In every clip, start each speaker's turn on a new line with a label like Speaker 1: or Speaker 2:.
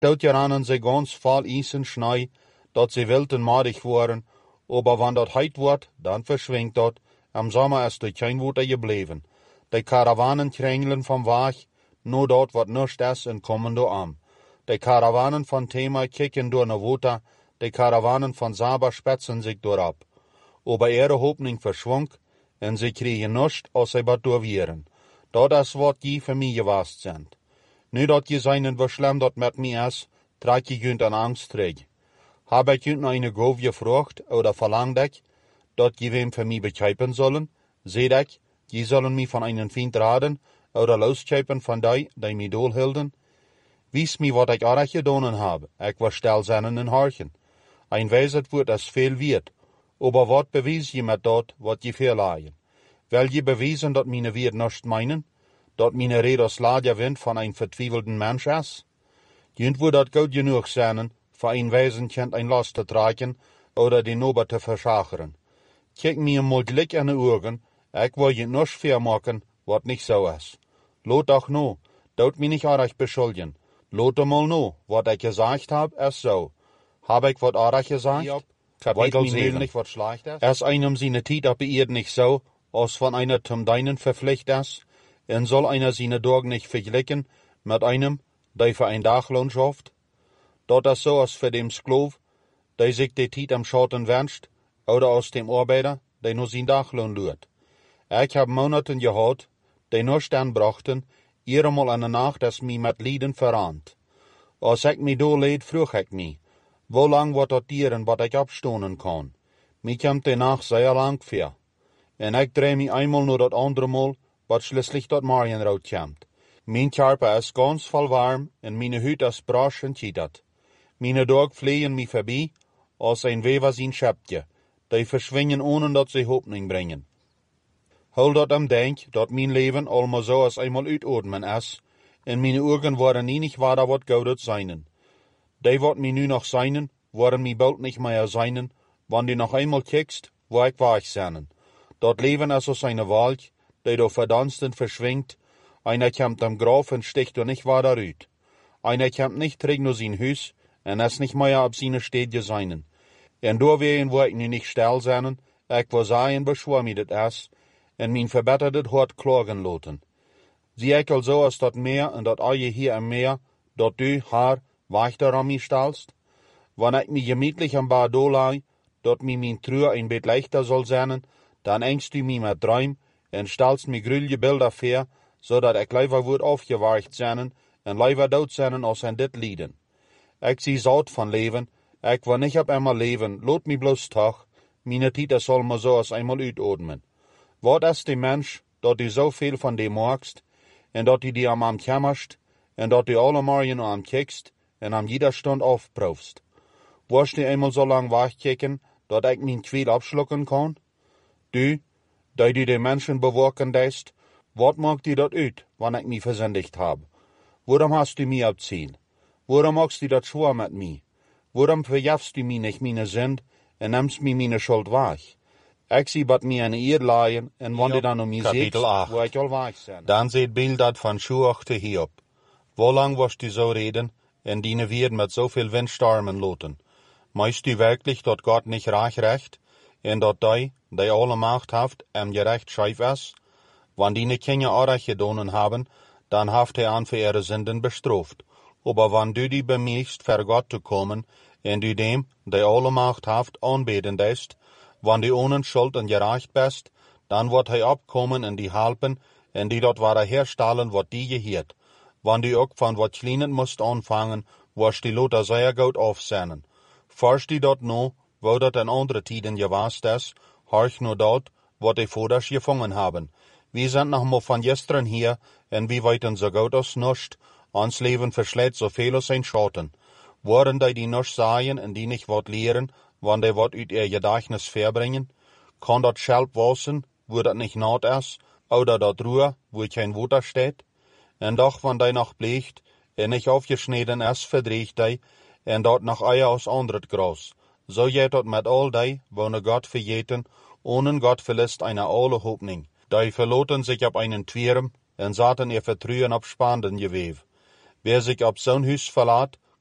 Speaker 1: dort gerannen sie ganz voll Eis und Schnee, dat sie wild und madig waren, aber wann dat heit wordt, dann verschwingt dat, am Sommer ist durch kein Wuter geblieben. Die Karawanen krängeln vom Weg, nur dort wat nichts ist und kommen do an. Die Karawanen von Thema kicken durch ne Wuter, die Karawanen von Saba spätzen sich durch ab. Aber ihre Hoffnung verschwunk, und sie kriegen nichts, als sie bat durchwieren. Dat is wat die für mich gewast sind. Nu dat je seinen wie schlimm dat mit mir ist, trag ich jünt an Angst träg. Hab ich jünt eine Gov gefragt, oder verlangt ich, dat je wem für mich bekeipen sollen, seht ich, die sollen mich von einem Feind raden, oder loskeipen von die mich dohlhilden. Wies mir, wat ich arach gedonen habe, ich war still seinen in Harchen. Ein Weiset wird es viel wird, aber wat bewies je mit dat, wat je verleihen? Will je bewiesen, dat meine Wirt nicht meinen, dat meine Rede aus Ladia Wind von ein vertwiefelten Mensch ist? Jünt wo dat gut genug sein, für ein Wesen kennt ein Last zu tragen oder den Nober zu verschachern. Kijk mir mal Glück an die Augen, ich will je nicht vermachen, wat nicht so ist. Lot auch no, dort mich nicht arach beschuldigen. Lot mal no, wat ich gesagt hab, ist so. Hab ich wat arach gesagt? Ja. Kapitel 7. Nicht wat schlecht ist? Es einem seine Tiet ab nicht so, als von einer zum Deinen verpflicht ist, und soll einer seine Dorg nicht vergleichen mit einem, der für ein Dachlohn schafft. Dort ist so als für dem Sklav, der sich die Tiet am Schatten wünscht, oder aus dem Arbeiter, der nur sein Dachlohn lüht. Ich hab Monaten gehört, die nur Stern brachten, mal an der Nacht, das mich mit Lieden verrannt. Als ich mich do leid, frug ich mich, wo lang wird das Tieren, wat ich abstonen kann? Mich kommt die Nacht sehr lang vor. En ik dreh mich einmal nur dat andere Mal, wat schließlich dat Marienraut kommt. Mein Körper ist ganz voll warm, en meine Hüt ist brasch und chittert. Meine Dorg fliehen mich vorbei, als ein Weber sein Schäptje, die verschwingen ohne dat sie Hoffnung bringen. Hol dat am Denk, dat mein Leben allemaal so als einmal uitatmen ist, en meine Augen waren nie nicht wahr, wat goudet seinen. Die wat mi nu noch seinen, waren mi bald nicht mehr seinen, wann die noch einmal kiekst, wo ich war seinen. Dat Leben ist aus einer Wald, die do verdanst und verschwingt. Einer kommt am Graf und sticht und nicht wahr darüt. Einer kommt nicht trägt nur sein Hüs, und es nicht mehr ab seine Städte seinen. En do wehen wo ich nicht still sein, ich wo sagen, beschwor mi dat es, en mein verbettertet Hort klagen loten. Sie ich also als dat Meer und dat Eie hier am Meer, dat du, Haar, weichter an mich stellst? Wann ich mich gemütlich am Bad dolei, dat mi mein Trühr ein Bett leichter soll sein, dann engst du mi mit Träum en stellst mi grüllje Bilder vor, so dat ich lieber wird aufgeweicht sein en lieber dort sein als an dit Lieden. Ich sie saut von Leben, ich will nicht ab einmal leben, lot mi bloß Tag, meine Tita soll ma so als einmal uitatmen. Wat ist die Mensch, dat du so viel von dem magst, en dat du die am Arm kämmerst, en dat du alle Morgen am kiekst, en am jeder Stund aufprüfst? Wirst du einmal so lang wachkicken, dat ich min Quäl abschlucken kann? Du, die du den Menschen bewogen deist, wat mag dir dat uit, wann ich mich versündigt hab? Warum hast du mich abziehen? Warum magst du dat schwor mit mir? Warum verjafst du mich nicht meine Sünd en nimmst mir meine Schuld weg? Ich sie bat mir eine Ehr leihen en wann du dann mich siehst, wo ich all weich sein. Dann seht Bildat von Schuachte Hiob. Wo lang wirst du so reden, en deine Wieden mit so viel Windstormen loten? Meinst du wirklich, dat Gott nicht recht, en dat die alle Macht haft, gerecht scheif ist? Wann die Kinder Arach gedonen haben, dann haft an für ihre Sünden bestraft. Aber wann du die bemühst, für Gott zu kommen, en du dem, der alle Macht haft, anbeten ist, wann du ohne Schuld und gerecht bist, dann wird abkommen in die Halpen, en die dort herstellen, wat die gehört. Wann du auch von wat Kleinen musst anfangen, wirst die Lothar sehr gut aufsehnen. Forsch die dort no, wo dat in andere Tiden gewast ist, horch nur dort, wat die Voders gefangen haben. Wir sind noch mal von gestern hier, en wir weiten so gut aus nischt, ans Leben verschlägt so viel aus ein Schatten. Woren die nisch sagen, en die nicht wat lehren, wann die wat uit ihr Gedächtnis verbringen? Kann dat Schelp wassen, wo dat nicht naht ist, oder dat Ruhe, wo kein Wutter steht? En doch, wann die noch bleicht, en nicht aufgeschnitten ist, verdreht die, en dort noch Eier aus andret Gras. So geht dat mit all die, wo ne Gott verjeten, ohne Gott verlässt eine alle Hoffnung. Die verloten sich ab einen Twirm, en saten ihr Vertrühen ab spannenden Gewev. Wer sich ab so'n Hüs verlässt,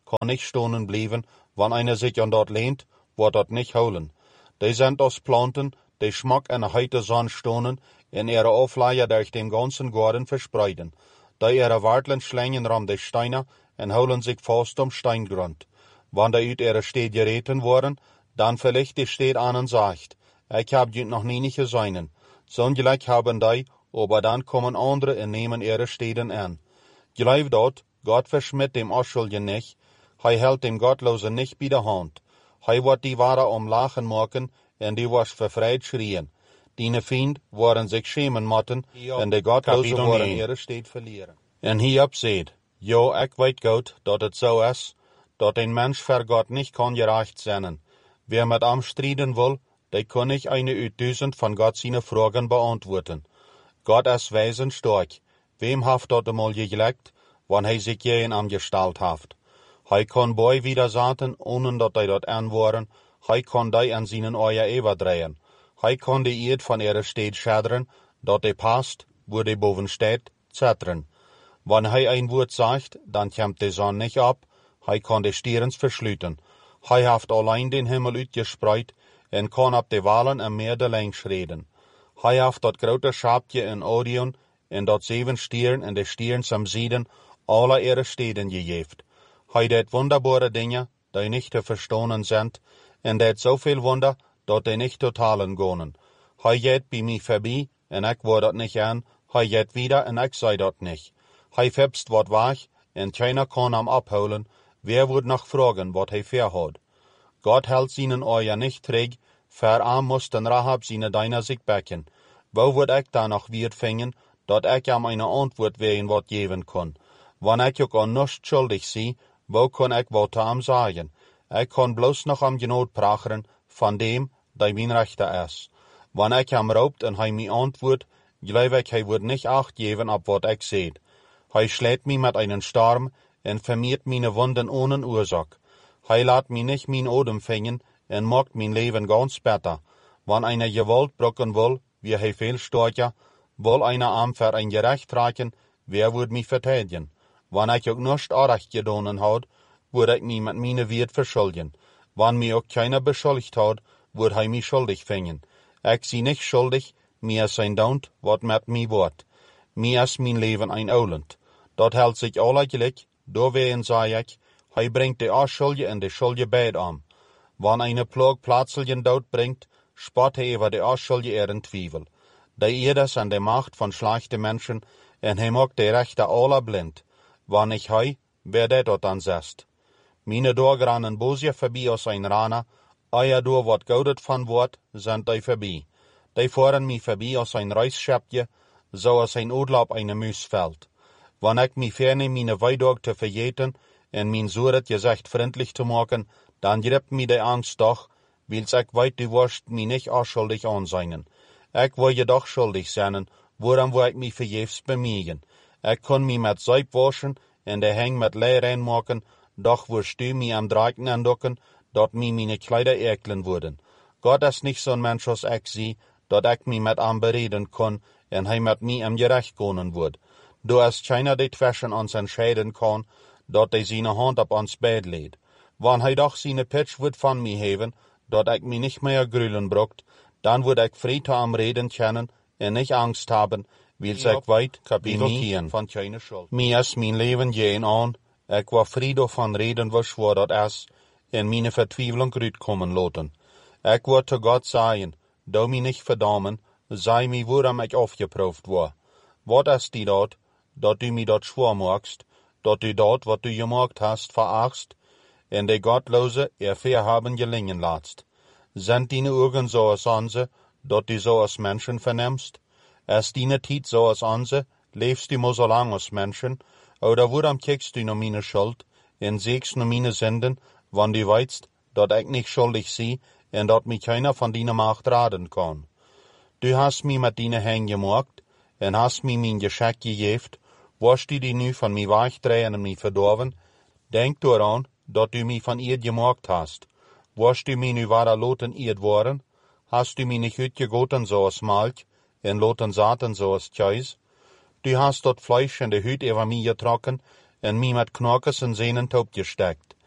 Speaker 1: kann nicht stonen blijven, wann einer sich an dort lehnt, wordt dort nicht holen. Die sind aus Planten, die schmack an der heite Sonne stonen, in ihre Aufleier durch den ganzen Garten verspreiden. Die ihre Warteln schlängen ram die Steine und holen sich fast Steingrund. Wann die uit ihre Städt gereten worden, dann vielleicht die Städt an und sagt, ich hab jüt noch nie nicht gesehen. Songelijk haben die, aber dann kommen andere und nehmen ihre Städten an. Glaub dort, Gott verschmidt dem Unschuldigen nicht, hält dem Gottlosen nicht bei der Hand. Wird die Ware Lachen machen, und die was verfreit schrien. Deine Feind waren sich schämen motten, und die Gottlosen waren ihre Städt verlieren. Und hierop seht, ja, ich weet gut, dat het so is, dat ein Mensch für Gott nicht kann gerecht sein. Wer mit am striden will, der kann nicht eine uit 1000 von Gott seine Fragen beantworten. Gott ist weisen stark. Wem haft dat einmal gelegt, wann sich jeden am gestalt haft? Kann bei wieder saten, ohne dat dort anwaren. Kann die an seinen Eier überdrehen. Kann die Eid von ihrer Städt schädern, dat die passt, wo die boven steht, zettern. Wann ein Wort sagt, dann kommt die Sonne nicht ab, kann die Stirns verschlüten. Haft allein den Himmel uitgespreid en kann ab die Walen am Meer de Längs reden. Haft dat grote Schapje in Orion en dat 7 Stieren en de Stirns am Sieden alle ihre Städten gegeeft. Det wunderbare Dinge, die nicht zu verstehen sind, en det so viel Wunder, dat die nicht totalen gonen. Jet bei mir vorbei, en ich war dat nicht an, jet wieder en ich sei dat nicht. Febst wat wach, en keiner kann am abholen, wer wird noch fragen, wat verhat. Gott hält seinen Eier nicht träg, verarm muss den Rahab seine Deiner sich becken. Wo wird ich da noch wird fingen, dat ich am eine Antwort wehen wat geben kann. Wann ich auch an nichts schuldig sie, wo kann ich wat am sagen? Ich kann bloß noch am Genot prachern, von dem, der mein Rechter ist. Wann ich am raubt und mi antwort, glaub ich, wird nicht acht geben, ab wat ich seht. Schlägt mi mit einen Sturm und vermiert meine Wunden ohne Ursache. Lässt mi nicht mein Odem fängen und macht mein Leben ganz besser. Wann einer Gewalt brocken will, wie viel stärker, will einer am für ein Gerecht reichen, wer wird mich verteidigen? Wann ich auch nicht Unrecht gedonen hat, würde ich mich mit meine Wirt verschuldigen. Wann mir auch keiner beschuldigt hat, würde mich schuldig fängen. Ich sie nicht schuldig, mir ist ein Daunt, wat mit mi wort. Mir ist mein Leben ein Olend. Dat hält sich alle gleich, da wehen sei ich, bringt die Unschuldige in die Schuldige beid an. Wann eine Plag plötzlichen Tod bringt, spott über die Unschuldige ihren Twiebel. Der Irdes an der Macht von schlechten Menschen, und macht die Rechte aller blind. Wann ich wer der dort dann setzt. Meine Dorge rannen Bosie vorbei aus ein Rana, euer Dor wat gaudet von Wort, sind die vorbei. Die fahren mich vorbei aus ein Reisschäppje, so als ein Urlaub eine Müs fällt. Wann ich mich ferne, meine Weidog zu verjeten, en mein Suret gesagt freundlich zu machen, dann gräbt mi die Angst doch, weil's ich weit die Wurst mi nicht unschuldig anseinen. Ich will jedoch schuldig sein, woran wo ich mich verjefs bemühen. Ich kann mi mit Seib waschen, en der Häng mit Lei reinmachen, doch wirst du mi am Draken andocken, dort mi meine Kleider eklen würden. Gott ist nicht so ein Mensch als ich sie, dort ich mi mit am bereden kann, en mit mi am Gerecht gehen würd. Du hast keiner die zwischen uns entscheiden kann, dat seine Hand op ons Bett lädt. Wann doch seine Pitch wird von mir heben, dat ich mich nicht mehr grülen bruckt, dann würd ich Friede am Reden kennen und nicht Angst haben, weil ich weit Kapitel von keine Schuld. Mir ist mein Leben gehen an, ich war Friede von Reden, was schwor dat ist, in meine Vertwieblung kommen lassen. Ich war zu Gott sagen, du mich nicht verdammen, sei mir, woran ich aufgeprüft war. Wat ist die dort, dat du mir dort schwor magst, dat du dort, wat du gemacht hast, verachtst, en de Gottlose haben gelingen lässt. Sind deine Augen so als unsere, dat du so als Menschen vernimmst? Ist deine Zeit so als unsere, lebst du mal so lang als Menschen? Oder woran kickst du noch meine Schuld, en siehst noch meine Sünden, wann du weißt, dat ich nicht schuldig sie, en dat mich keiner von deiner Macht raten kann? Du hast mich mit deinen Händen gemacht, en hast mir mein Geschenk gegeben, wirst du die nu von mir wegdrehen und mich verdorben? Denk daran, dat du mich von ihr gemacht hast. Wirst du mich nu wahrer loten ihr worden? Hast du mich nicht uitgegoten so als Malch, en loten Satan so als Käus? Du hast dort Fleisch in de Hüt über mich getrocken, en mich mit Knockes und Sehnen taub gesteckt.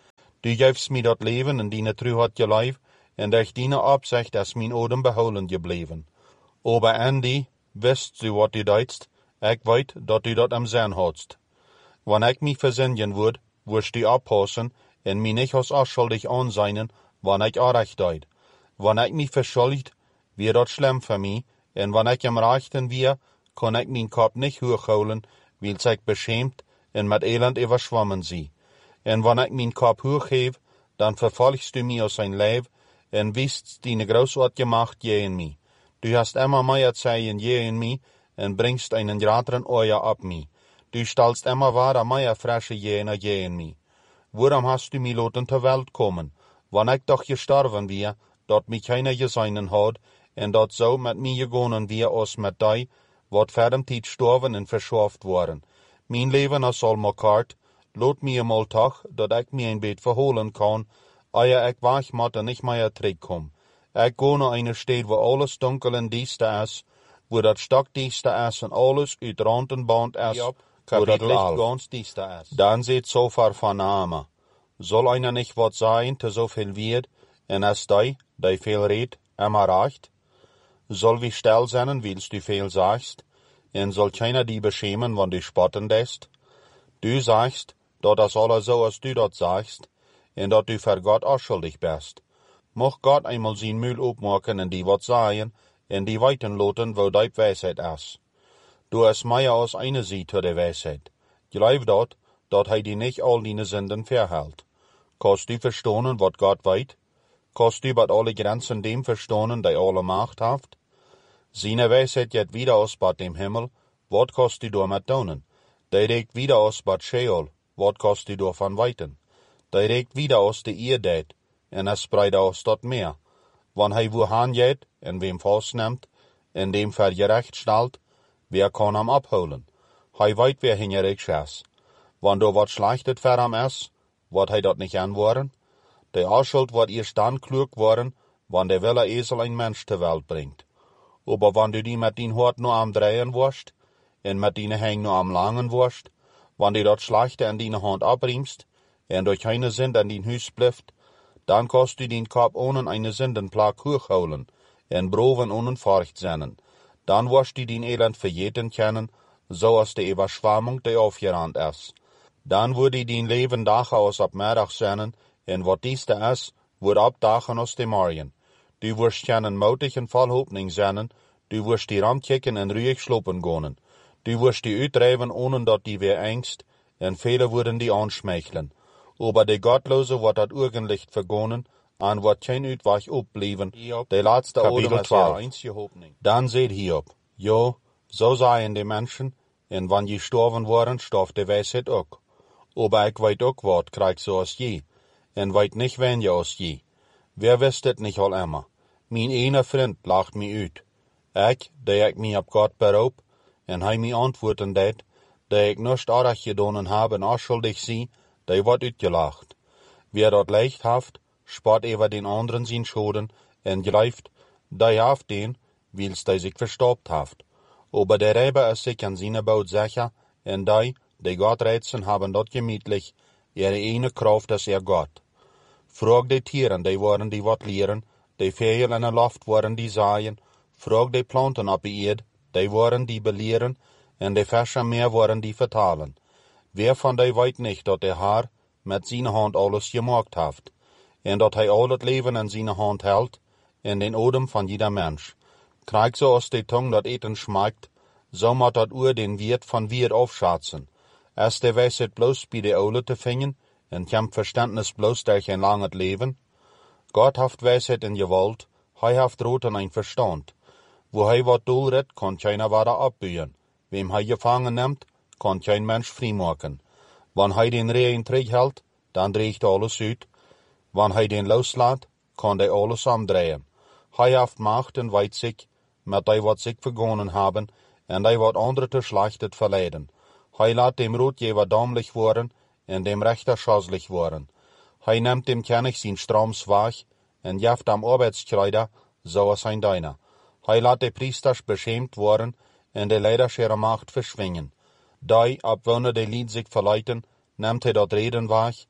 Speaker 1: Du gevst mij dat leven en dine truheid je lijf, en durch dine opzicht is mijn odem behouden gebleven. Aber Andy, wist du wat du deidst, ik weet dat du dat am Zin hadst. Wanneer ik mij verzinnen word, wirst du abpassen en mij niet als afschuldig aanzien, wanneer ik recht deid. Wanneer ik mij verschuldigt, wird dat schlimm für mij, en wanneer ik am rechten wir, kann ik mijn kop niet hochholen, weil ich beschämt en met elend überschwommen zie. En wanneer ik mijn kop hochheb, dan verfolgst du mij aus sein Leib, en wist dine großart gemacht je in mij. Du hast immer mehr Zeichen je in mij, en bringst einen grateren Euer ab mij. Du stellst immer wahre mehr frische Jene je in mij. Waarom hast du mij laten ter Welt kommen, wanneer ik doch gestorven wir, dat mij keiner geseinen had, en dat zo met mij gegonnen wir als met die, wat verdem tijd storven en verschaft worden. Mijn leven is al makart, laat mij eenmaal toch, dat ik mij een beetje verholen kan, eer ik weg moet en niet meer terugkom. Ik ga naar een stad waar alles donker en diester is, waar dat stokdiester is en alles uit rand en band is, waar dat licht ganz diester is. Dan zit so ver van name. Soll einer nicht wat sein, te so viel wird, en als die viel redt, immer recht? Soll wie still sein, willst du viel sagst, en soll keiner die beschämen, wann du spotten lässt? Du sagst, dat das alles so, als du dat sagst, en dat du für Gott auch schuldig bist. Mocht Gott einmal sein Müll opmaken en die wat sagen, en die weiten loten, wo die Weisheit is. Du is mehr als eine Seite der Weisheit. Glaub dat hij die nicht all deine Sünden verhält. Kannst du verstehen, wat Gott weit? Kannst du bat alle Grenzen dem verstehen, die alle Macht haft? Seine Weisheit jet wieder aus bat dem Himmel, wat kannst du damit tun? Die regt wieder aus bat Sheol, wat kannst du davon weiten? Die regt wieder aus de Erde, en es spreidt aus dort Meer. Wann hij wohan jet, en wem vastneemt, en dem vergerecht stelt, wer kann am abholen? Hij weet wer hingerig is. Wann do wat schlechtet für am is, wat hij dat nicht anworen? De Arschuld wordt eerst dan klug worden, wann der Wille Esel ein Mensch ter Welt bringt. Aber wann du die mit din Hort nur am drehen wirst, en mit dine Häng nur am langen wirst, wann du dat Schlechte an dine Hand abriemst, en durch keine Sünd an din Hüs blifft, dann kannst du din Kopf ohne eine Sündenplag hochholen, en broven ohne Furcht sennen. Dann wirst du din Elend verjeten kennen, so als die Überschwammung, die aufgerannt ist. Dann würde din Leben daraus ab Mittag sennen, en wat dieste is, wordt abdagen aus dem Morgen. Du wirst kennen mutig en vol Hoffnung sennen, du wirst die ramkicken en ruhig schlopen gonen. Du wirst die uitdrijven ohne dat die weer angst, en viele würden die anschmeicheln. Aber die Gottlose wordt dat Urgenlicht vergonnen, an wordt kein Uitweg opbleiven, de laatste Odem is ihre einzige Hoffnung. Dan seht Hiob, jo, so seien die Menschen, en wann je storven worden, stof de Weisheit ook. Aber ik weet ook wat, krijg so als je, en weet nicht wen je als je. Wer wisst het nicht al immer? Mijn ene vriend lacht mij uit. Ik, die ik mij op God beroep, en hij mij antwoorden deed, die ik niets aardig gedaan heb en afschuldig zie, die wordt uitgelacht. Wer dat leicht haft, spart over den anderen zijn schoden, en greift, die haft den, wils die sich verstaubt haft. Aber der Räber ist sich an seine Baut sicher, en die Gott reizen, haben dat gemütlich, ihre ene Kraft ist Gott. Frag die Tieren, die waren die wat leren, die Vögel in der Luft waren die saaien, frag die Planten op die Erd, die waren die belehren, en die Fische am Meer waren die vertalen. Wer von die weet nicht, dat der Herr mit seiner Hand alles gemacht hat, en dat hij al het Leben in seiner Hand hält, en den Odem von jeder Mensch. Krijg so aus die Tung dat eten schmeckt, so moet dat Uhr den Wirt von Wirt aufschätzen. Ist der Weisheit bloß bei der Ole te vingen, en kämpft Verständnis bloß durch ein langes Leben? Gott haft Weisheit in Gewalt, hij haft Rot in ein Verstand. Wo hij wat doelret, kann keiner weiter abbühen. Wem hij gefangen nimmt, kann kein Mensch freimaken. Wann hij den Rehen hält, dann dreht alles uit. Wann hij den loslässt, kann der alles umdrehen. Hij haft Macht en weet sich, mit die wat sich vergonnen haben, en die wat andere te schlechtet verleiden. Hij laat dem Rotgeber dämlich worden, en dem Rechter schaslich worden. Hij nimmt dem König sein Stroms weg, en jaft am Arbeitskleider, so als ein Deiner. Hij laat de Priesters beschämt worden, en de Leiders ihre Macht verschwingen. Die, abwonne de Lied sich verleiten, nimmt hij dat Reden weg,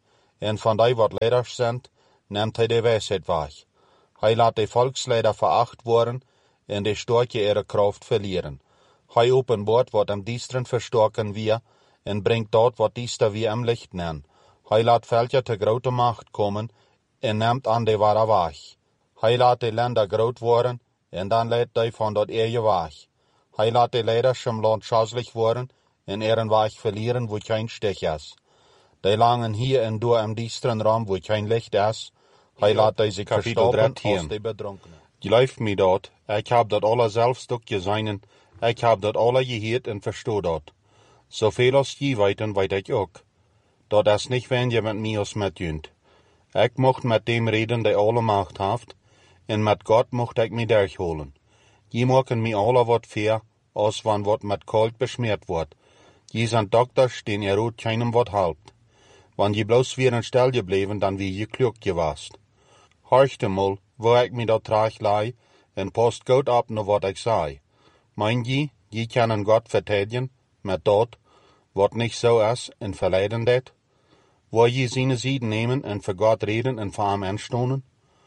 Speaker 1: en van die wat leiders zijn, neemt hij de wijsheid weg. Hij laat de volksleider veracht worden en de sterke ihre kracht verlieren. Hij openbaart wat am Diesteren verstärken wir en bringt dort wat Diester wir am Licht nennen. Hij laat Völker te grote Macht kommen en neemt an de wahre weg. Hij laat de Länder groot worden en dan leidt hij van dat eeuwige weg. Hij laat de leiders im Land schadlich worden en ihren Weg verlieren, wo kein Stich is. Die langen hier en door am Diesteren Raum, wo kein Licht is. Hij laat deze verstoppen als de bedronkenen. Geloof me dat, ik heb dat alle zelfs ook gezien, ik heb dat alle gehoord en verstoot dat. Zoveel als je weten, weet ik ook. Dat is niet wenn je met mij als met junt. Ik mocht met dem reden, die alle Macht heeft, en met God mocht ik me durchholen. Je maken me alle wat fair, als van wat met kalt besmeerd wordt. Je zijn dokters, den er rood keinem wat helpt. Wann je bloos weer een stel gebleven, dan wie je klug gewast. Horchte mal, wo ik me dat traag lei, en post goed op naar wat ik zei. Mein je kunnen God vertedigen, met dat, wat niet zo is, en verleiden dat? Wo je zijn Zieden nemen en voor God reden en voor hem aanstonen?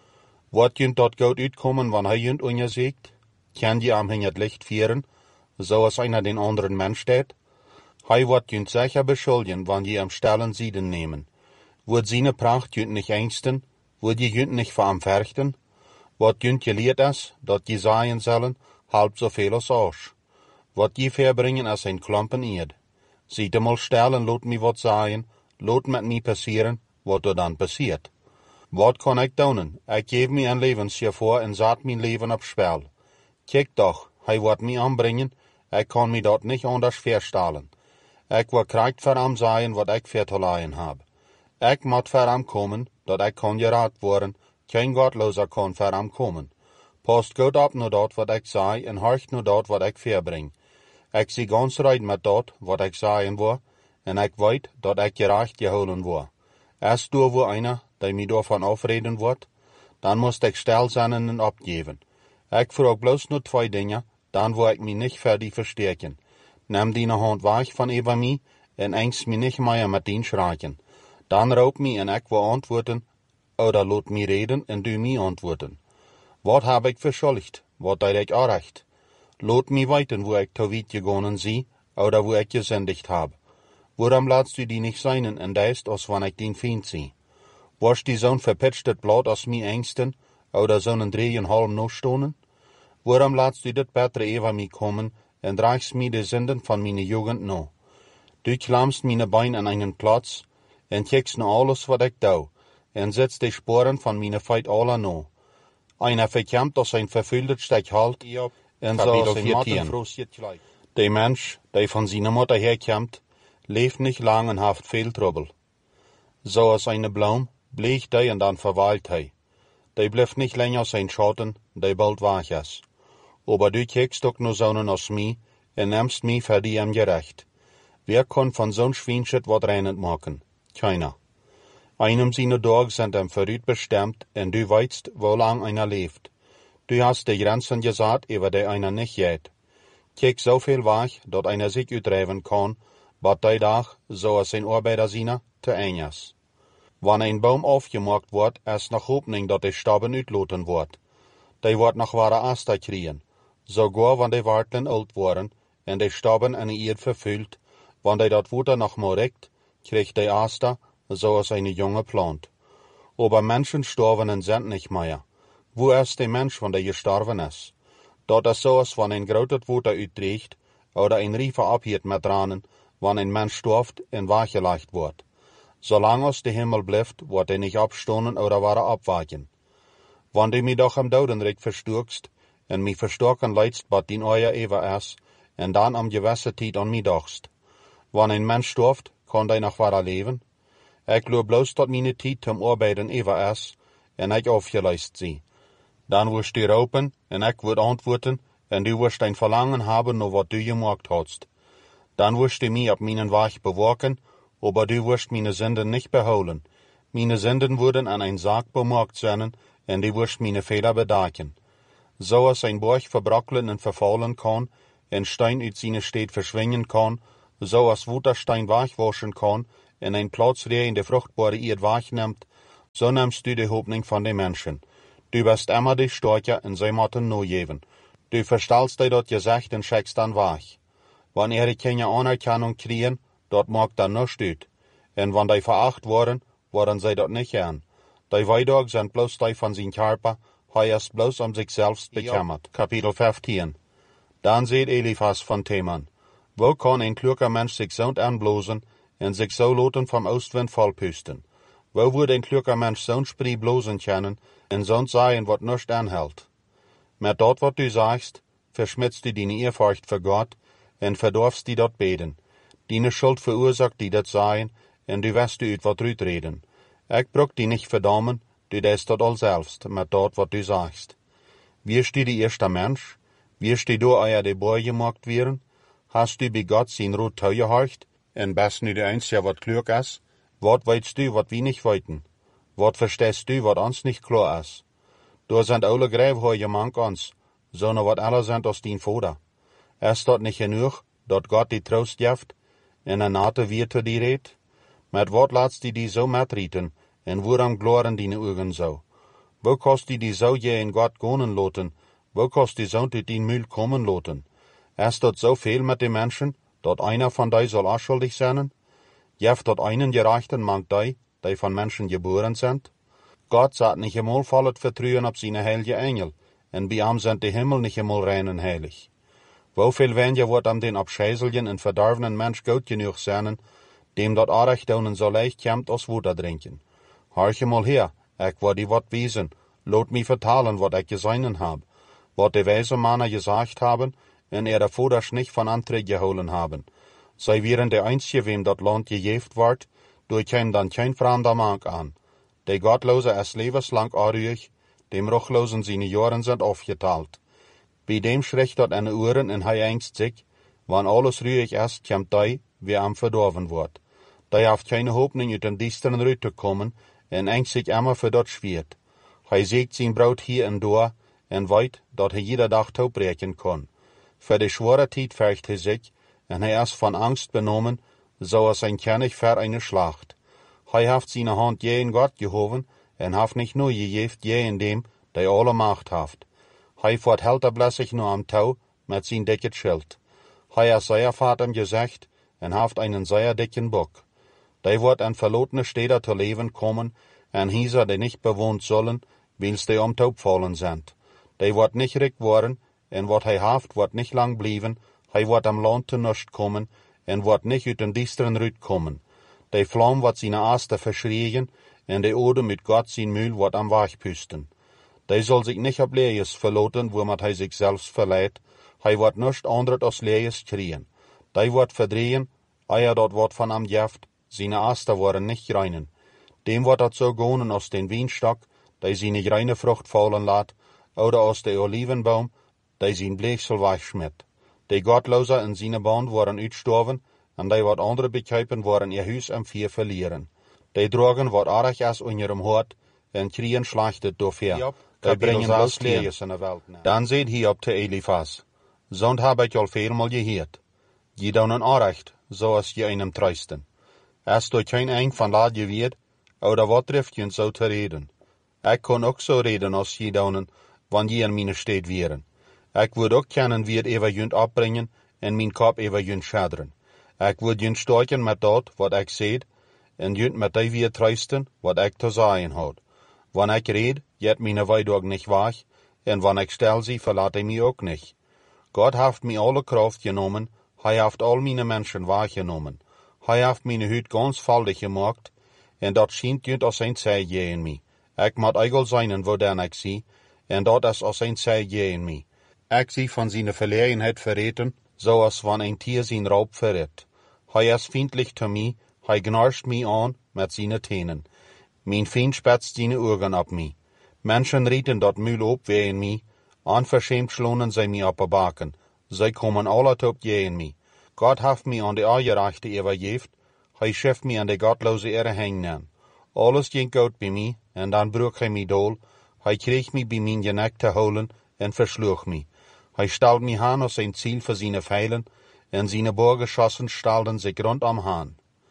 Speaker 1: Wat junt dat goed uitkomen, wanneer hij junt on je zegt? Kan je hem in het licht vieren, zoals einer den anderen Mensch deed? Hij wordt junt zeker beschuldigen, wanneer je hem stellen Zieden nemen. Wordt zijn pracht junt niet engsten? Wordt je junt niet voor hem verchten? Wat junt je leert is, dat je zaaien zullen, halb zoveel als oors. Wat je verbringen is een klompen eerd. Ziet hem al stellen, laat me wat zaaien, laat met me passeren, wat er dan passiert. Wat kan ik doen? Ik geef me een levensjaar voor en zet mijn leven op spel. Kijk toch, hij wordt me aanbrengen, ik kan me dat niet anders voorstellen. Ik wil krijgt voor hem zijn wat ik voor te leiden heb. Ik moet voor hem komen, dat ik kan geraad worden, geen godlozer kan voor hem komen. Past goed op naar dat wat ik zei en horcht naar dat wat ik verbring. Ik zie ganz recht met dat wat ik zeggen wil, en ik weet dat ik gerecht gehouden wil. Als door wo einer, die mij daarvan afreden wordt, dan moest ik stil zijn en opgeven. Ik vraag bloos nur 2 dingen, dan wil ik me niet verder versterken. Neem die hand weg van over mij en engst me niet meer met dien schraken. Dan roep me en ik wil antwoorden, oder laat me reden en du me antwoorden. Wat heb ik verschuldigd? Wat deed ik aanrecht? Laat me weten, wo ik te weit gegangen zie, oder wo ik gesündigt heb. Waarom laatst du die nicht sein en deist, als wann ik den Feind zie? Was die zo'n verpitscht blad als mij engsten, oder zo'n 3,5 nostonen? Waarom laatst du dit betere over mij komen en draagst mij de zinden van mijn jugend no? Du klamst mijn bein aan einen Platz en kijkst naar alles wat ik doe, en setzt de sporen van mijn feit alle no. Einer verkämmt als ein verfüllt Stech halt, en zoals een mattenfroos de Mensch, die van zijn Mutter herkämmt, leeft nicht lang en heeft veel trouble. Zoals eine Blom, bleekt hij en dan verwaalt hij. Die blijft niet länger zijn Schatten, die bald weg is. Aber du kijkst ook nur zo'n als mij, en nimmst mij voor die hem gerecht. Wer kann van zo'n Schweinschit wat reinend maken? Keiner. Einem seine Tage sind hem vooruit bestemmt, en du weißt, wo lang einer leeft. Du hast die Grenzen gesagt, über die einer nicht geht. Kijk zoveel weg, dat einer sich uitdrijven kan, wat die dag, zoals zijn arbeider zijn, te eng is. Wanneer een boom afgemaakt wordt, is nog hoopning dat de staben uitloten wordt. Die wordt nog ware Aster kriegen. Sogar wanneer die Wartlen oud worden, en de staben in de eerd vervult, wanneer dat Water nog maar rekt, krijgt die Aster, zoals eine junge Plant. Aber Menschen sterben und sind nicht mehr. Wo ist der Mensch, wenn der gestorben ist? Dat is zoals wanneer een groot water uitdreigt, oder een river abhiert met tranen, wanneer een mens stirbt en weggelegd wordt. Zolang als de Himmel blijft, wordt hij niet opstonen oder ware abwaken. Wanneer du mij doch am Dodenrecht verstürkst, en mij verstärken leidst, wat dien euer ever is, en dan am gewisse tijd an mij dachst. Wanneer een mens stirbt, kan hij nog ware leven? Ik geloof bloos dat mijn tijd zum arbeiden ever is, en ik aufgeleist zie. Dan wirst du roepen, en ik word antwoorden, en du wirst ein Verlangen haben, nur wat du gemacht hast. Dan wirst du mich auf meinen Weg bewaken, aber du wirst meine Sünden nicht beholen. Meine Sünden würden an ein Sarg bemerkt sein, en du wirst meine Fehler bedecken. So als ein Borg verbrockelen en verfallen kann, en Stein uit seine Stedt verschwingen kann, so als Wutterstein wegwaschen kann, en een plaats in de vruchtbare eerd wegneemt, zo nimmst du de hoopning van de mensen. Du bist immer de Storcher en zij moeten noogeven. Du verstellst die dat gezegd en schickst dan weg. Wanneer die keine Anerkennung kriegen, dat maakt dan nichts uit. En wanneer die veracht worden zij dat niet aan. Die weidag zijn bloos die van zijn Körper, hij is bloos zichzelf bekümmert. Kapitel 15. Dan zegt Eliphas van Teman, wo kan een kluger mens zich zo aanblozen en zich zo laten vom Oostwind volpusten? Wo wordt een kluger mens zo'n spree blozen kennen en zo'n zeggen wat nichts aanhält? Met dat wat du sagst, verschmitzt du deine Ehrfurcht für Gott en verdorfst die dat beten. Deine Schuld verursacht die dat sagen en du wirst du uit wat reden. Ik bruk die nicht verdammen, du deest dat al selbst, met dat wat du sagst. Wirst du die erste Mensch? Wirst du door euer de boy gemaakt werden? Hast du bei Gott sein Rot toegehorcht? En bist nu de einzige wat klug is? Wat weißt du wat wir nicht weiten? Wat verstehst du wat ons nicht klar is? Du sind alle grijfhooie mank ons, sondern wat alle sind aus din Vater. Ist dat nicht genug, dat Gott die Trost geeft, en een nate weer te die redt? Met wat laatst die zo metrieten, en waarom gloren die ogen zo? Wo kost die zo je in Gott gonen loten, wo kost die zo uit die Mühl kommen loten? Ist dat so viel mit den Menschen, dat einer von die soll unschuldig sein? Jeft dat einen gerechten mank die von Menschen geboren sind? Gott sagt nicht einmal volles Vertrauen auf seine heilige Engel, en bei ihm sind die Himmel nicht einmal rein und heilig. Wofür weniger wird am den abscheißelgen und verdarvenen Mensch gut genug sein, dem dat Aardigdonen so leicht kommt als Wasser trinken. Horche mal her, ich will die wat wiesen, lot mich vertalen, wat ich gesehen hab, wat die weise Männer gesagt haben, en der Voders nicht von Anträge geholen haben. Sei wären der Einzige, wem dat Land gejeft ward, durch hem dann kein fremder Mank an. Der Gottlose ist lebenslang arruig, dem Ruchlosen seine Jahren sind aufgeteilt. Bei dem schrecht dat an Uhren en hij ängst sich, wann alles ruhig ist, kommt die, wie am verdorven wird. Die haft keine Hoffnung, uit den düsteren Rüt zu kommen, en ängst sich immer für dat schwert. Hij sägt sein Brot hier und da, en weet, dat hij jeder Tag taubrechen kann. Für die schwere Zeit fürcht hij sich, en hij ist von Angst benommen, so als ein König für eine Schlacht. Hij haft seine Hand je in Gott gehoven, en haft nicht nur gejeft je in dem, der alle Macht haft. Hij verhält sich nur am Tau, mit sein dicket Schild. Hij ist sehr Vater gesagt, en haft einen sehr dicken Bock. Die wird an verlotene Städte zu leben kommen, en Häuser, die nicht bewohnt sollen, weil's die Taub fallen sind. Die wird nicht recht worden, en wat hij haft wird nicht lang blieben, hij wird am Land zu nichts kommen, en wird nicht uit den düsteren Rüt kommen. Die Flamme wird seine Aste verschrien, en die Ode mit Gott sein Mühl wird am Weg püsten. Die soll sich nicht ab Lees verloten, womit hij sich selbst verleiht, hij wird nichts anderes als Lees kriegen. Die wird verdrehen, eier dort wird von am Jeft, seine Aste worden nicht reinen. Dem wird dat so gonen aus den Weinstock, die seine reine Frucht fallen lässt, oder aus der Olivenbaum, die sein Bleechsel wegschmidt. Die Gottloser in seine Band worden uitstorven, en die wat andere bekijpen worden ihr Huis am Vier verlieren. Die drogen wat aardig is in ihrem Hort, en kriegen schlachtet dofir. Die bringen bloß Lees in de Welt. Dan zegt Hiob te Eliphas, zond heb ik al veelmal geheerd. Je doen aardig, zoals je einem truisten. Is door geen eng van laat je weet, oder wat treft je zo te reden. Ik kon ook zo reden als je doen, wanneer je in mijn steed wären. Ik would ook kennen wie het even junt opbrengen, en mijn kop even junt schaderen. Ik would junt storken met dat, wat ik zeid, en junt met die weer truisten, wat ik te zeggen had. Wanneer ik red, jet mijn weidog niet weg, en wanneer ik stel sie, verlaat hij mij ook niet. Gott heeft mij alle kracht genomen, hij heeft al mijn mensen weggenomen. Hij heeft mijn huid ganz valdig gemaakt, en dat schijnt junt als een zij je in mij. Ik moet eigel zijn wo dan ik zie, en dat is als een zij je in mij. Ik zie van zijn verlegenheid verreten, zoals van een Tier zijn Raub verrät. Hij is vriendlich zu mij, hij gnarst mij aan met zijn tenen. Mijn Feind spetzt seine Augen ab mij. Menschen rieten dat Mühl op wie in mij, unverschämt schlonen zij mij op de baken. Zij komen alle op je in mij. Gott heeft mij aan de Aangerechte übergeft, hij scheft mij aan de Gottloze Ehre hängen. Alles ging gut bij mij, en dan broek hij mij dool, hij kreeg mij bij mijn genek te holen, en versloeg mij. Hij stalt mij aan als een Ziel für seine Pfeilen, en seine Bohrgeschossen stalden sich rund am Hahn.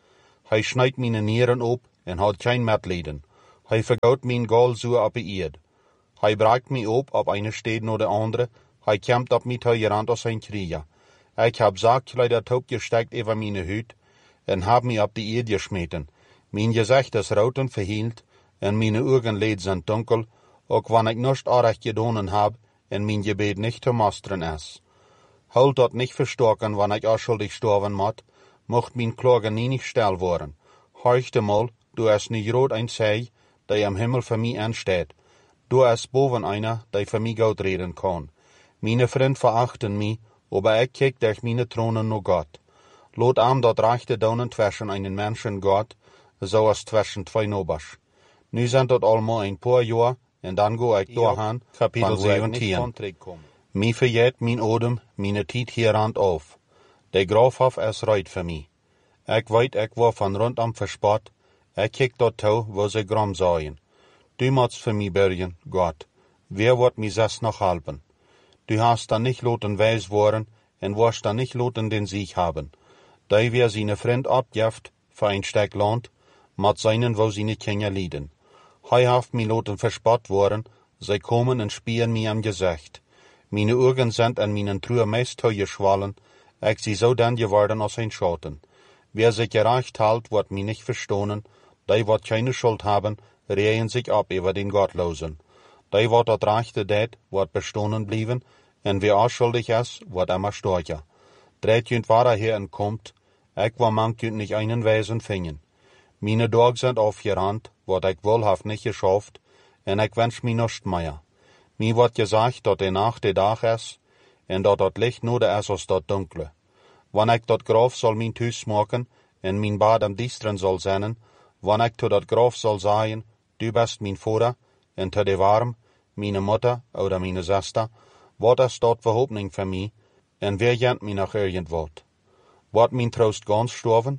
Speaker 1: Hij snijdt mijn nieren op en had geen medelijden. Hij vergoot mijn goal zo op de eerd. Hij braakt mij op eine stad naar de andere. Hij kämpt op mij teuerant als een krieger. Ik heb zaakklei top gesteckt over mijn huid en heb mij op de eerd gesmeten. Mijn gezicht is rood en verhield en mijn ogen leed zijn dunkel, ook wanneer ik niets aardig gedaan heb en mijn gebed niet te masteren is. Houd dat niet verstoken wanneer ik onschuldig sterven moet, mocht mijn klagen niet stil worden. Heuchte mal, du is niet groot een zij, die am Himmel voor mij aanstaat. Du is boven einer, die voor mij goed reden kan. Meine vrienden verachten mij, aber ik kijk durch meine Thronen naar Gott. Laat am dat rechte daunen zwischen einen Menschen Gott, so als zwischen zwei Nobers. Nu zijn dat allemaal een paar jaar, en dan go ik doorgaan, kapitel 17. Mij verjeet mijn odem, mijn tijd hierand auf. De Grafhof is reit voor mij. Ik weet, ik word van rondom verspot. Ik kijk dat toe, wo ze gram zaaien. Du moest voor mij bergen, Gott. Wer wordt mij zes nog helpen? Du hast dan nicht laten wijs worden, en wirst dan nicht laten den Sieg haben. Die wer seine Freund abjeft, für ein Stück Land, mat seinen, wo seine Kinder lieden. Hij haft mij laten verspot worden, zij komen en spieren mij am Gesicht. Meine Augen sind an meinen Truhe meist geschwollen, ich sie so dann geworden als ein Schatten. Wer sich gerecht hält, wird mich nicht verstohnen, die wird keine Schuld haben, rehen sich ab über den Gottlosen. Die wird das Rechte det, wird bestohnen blieben, und wer unschuldig ist, wird immer storcher. Drehtjünd war daher und kommt, ich war manchjünd nicht einen Wesen fingen. Meine Tage sind aufgerannt, wat ich wohlhaft nicht geschafft, und ich wünsch mich nicht mehr. Mir wird gesagt, dat de Nacht de Dag is, en dat dat Licht nur is als dat Dunkle. Wanneer ik dat Graf zal mijn thuis maken, en mijn bad am diesteren zal zijn, wanneer ik to dat Graf zal zeggen, du bist mijn vader, en te de warm, meine Mutter oder meine Schwester, wat is dat verhoopning voor mij, en wer jent mij nog irgendwat? Wat mijn troost ganz sterven?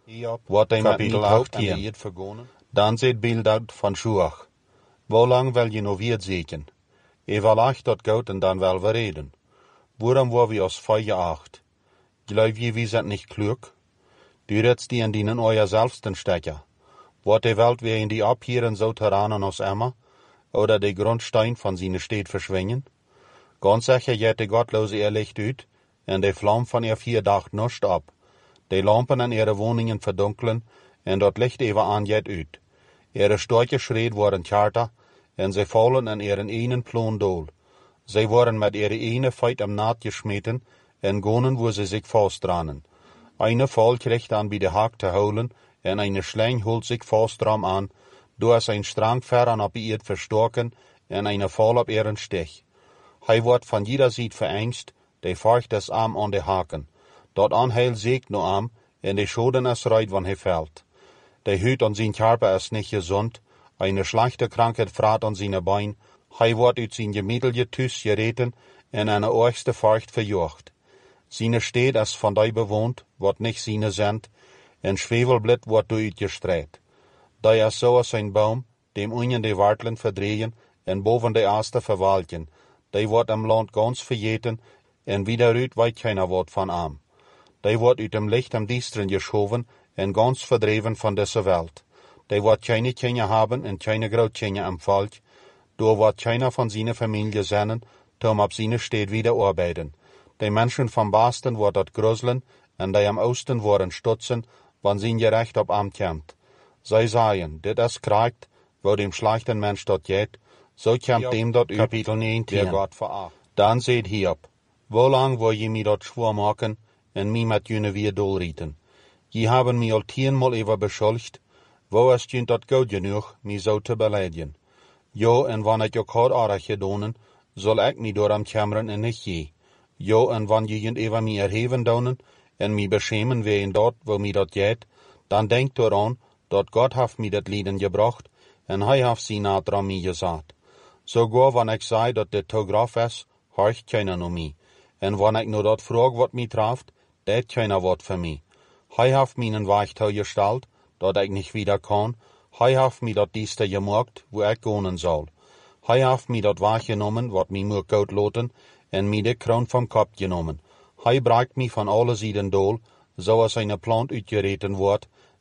Speaker 1: Wat hij met mijn hoofd aan de eerd vergonen? Dan zit Bildad van Schuach. Wo lang wil je nog weer zeken? Evaluacht dat Gott en dan wel we reden. Waarom war wir aus Feuer acht? Glaub je, wir sind nicht klug? Du redst die in dienen euer selbsten Stecker. Wat de Welt wir in die abhieren so Terranen aus Emma? Oder de Grundstein von seine Stadt verschwingen? Ganz sicher geht de Gottlose ihr Licht uit, en de Flamme von ihr vier Dacht nuscht ab. De Lampen an ihre Wohnungen verdunkeln, en dat Licht even aan jet uit. Ihre Storche schreed worden charter, en zij vallen in ihren einen Plan dool. Zij worden met ihre eine Feit am Naht geschmeten, en gonen wo sie sich fastdranen. Eine Fall kriegt an bij de Haak te holen, en eine Schläng holt sich fastram an, do is ein Strang verran op ihr verstoken, en eine Fall op ihren Stich. Hij wordt van jeder Seite verängst, de feucht es Arm an de Haken. Dat anheil sägt no Arm, en de Schoden es reit, wann he fällt. De Hüt an sein Körper is nicht gesund, eine schlechte Krankheit frat an seine Bein, hij wordt uit zijn gemiddelje thuis gereten en eine oorgste Furcht verjocht. Seine Stadt is van die bewohnt, wat nicht seine sind, en Schwefelblit wordt door uitgestreit. Die is so als ein Baum, dem unten de Wartlen verdrehen en boven de Aste verwalken. Die wordt am Land ganz verjeten en wiederuit weet keiner wat van am. Die wordt uit dem Licht am Diesteren geschoven en ganz verdreven van deze Welt. Die wordt keine Kinder haben en keine Grootkinder am Volk. Door wordt keiner van seine Familie zijn, tom op seine Stadt wieder arbeiten. Die Menschen vom Basten wordt dat gruselen en die am Osten worden stutzen, wann sein Gerecht op am kämmt. Zij sagen, dit is kraakt, wo dem schlechten Mensch dat geht, so kämmt dem dat Kapitel 19, der Gott veracht. Dan seht Hiob, wo lang wil je mij dat schwur maken en mij met jene weer doelrieten? Je haben mij al 10-mal over beschuldigd, wo is je dat goed genoeg, mij zo te beleidigen? Jo, en wanneer ik ook had aardig gedonen, zal ik mij door am kämmeren en niet je. Jo, en wanneer je over mij erheven donen, en mij beschämen wegen dort, wo mij dat geht, dan denk daran, dat Gott heeft mij dat Lieden gebracht, en hij heeft zijn naad aan mij gezet. Sogar wanneer ik zei dat dit Tograf is, horcht keiner naar mij. En wanneer ik nu dat vraag wat mij treft, deed keiner wat voor mij. Hij heeft mij een Weichtau gesteld, dat ik niet wieder kan. Hij heeft mij dat dieste gemaakt, wo ik wonen zal. Hij heeft mij dat wahrgenommen, wat mij moet goed loten, en mij de kroon vom Kopf genomen. Hij bracht mij van alle Seiten dool, zoals eine Plant uitgereten wordt,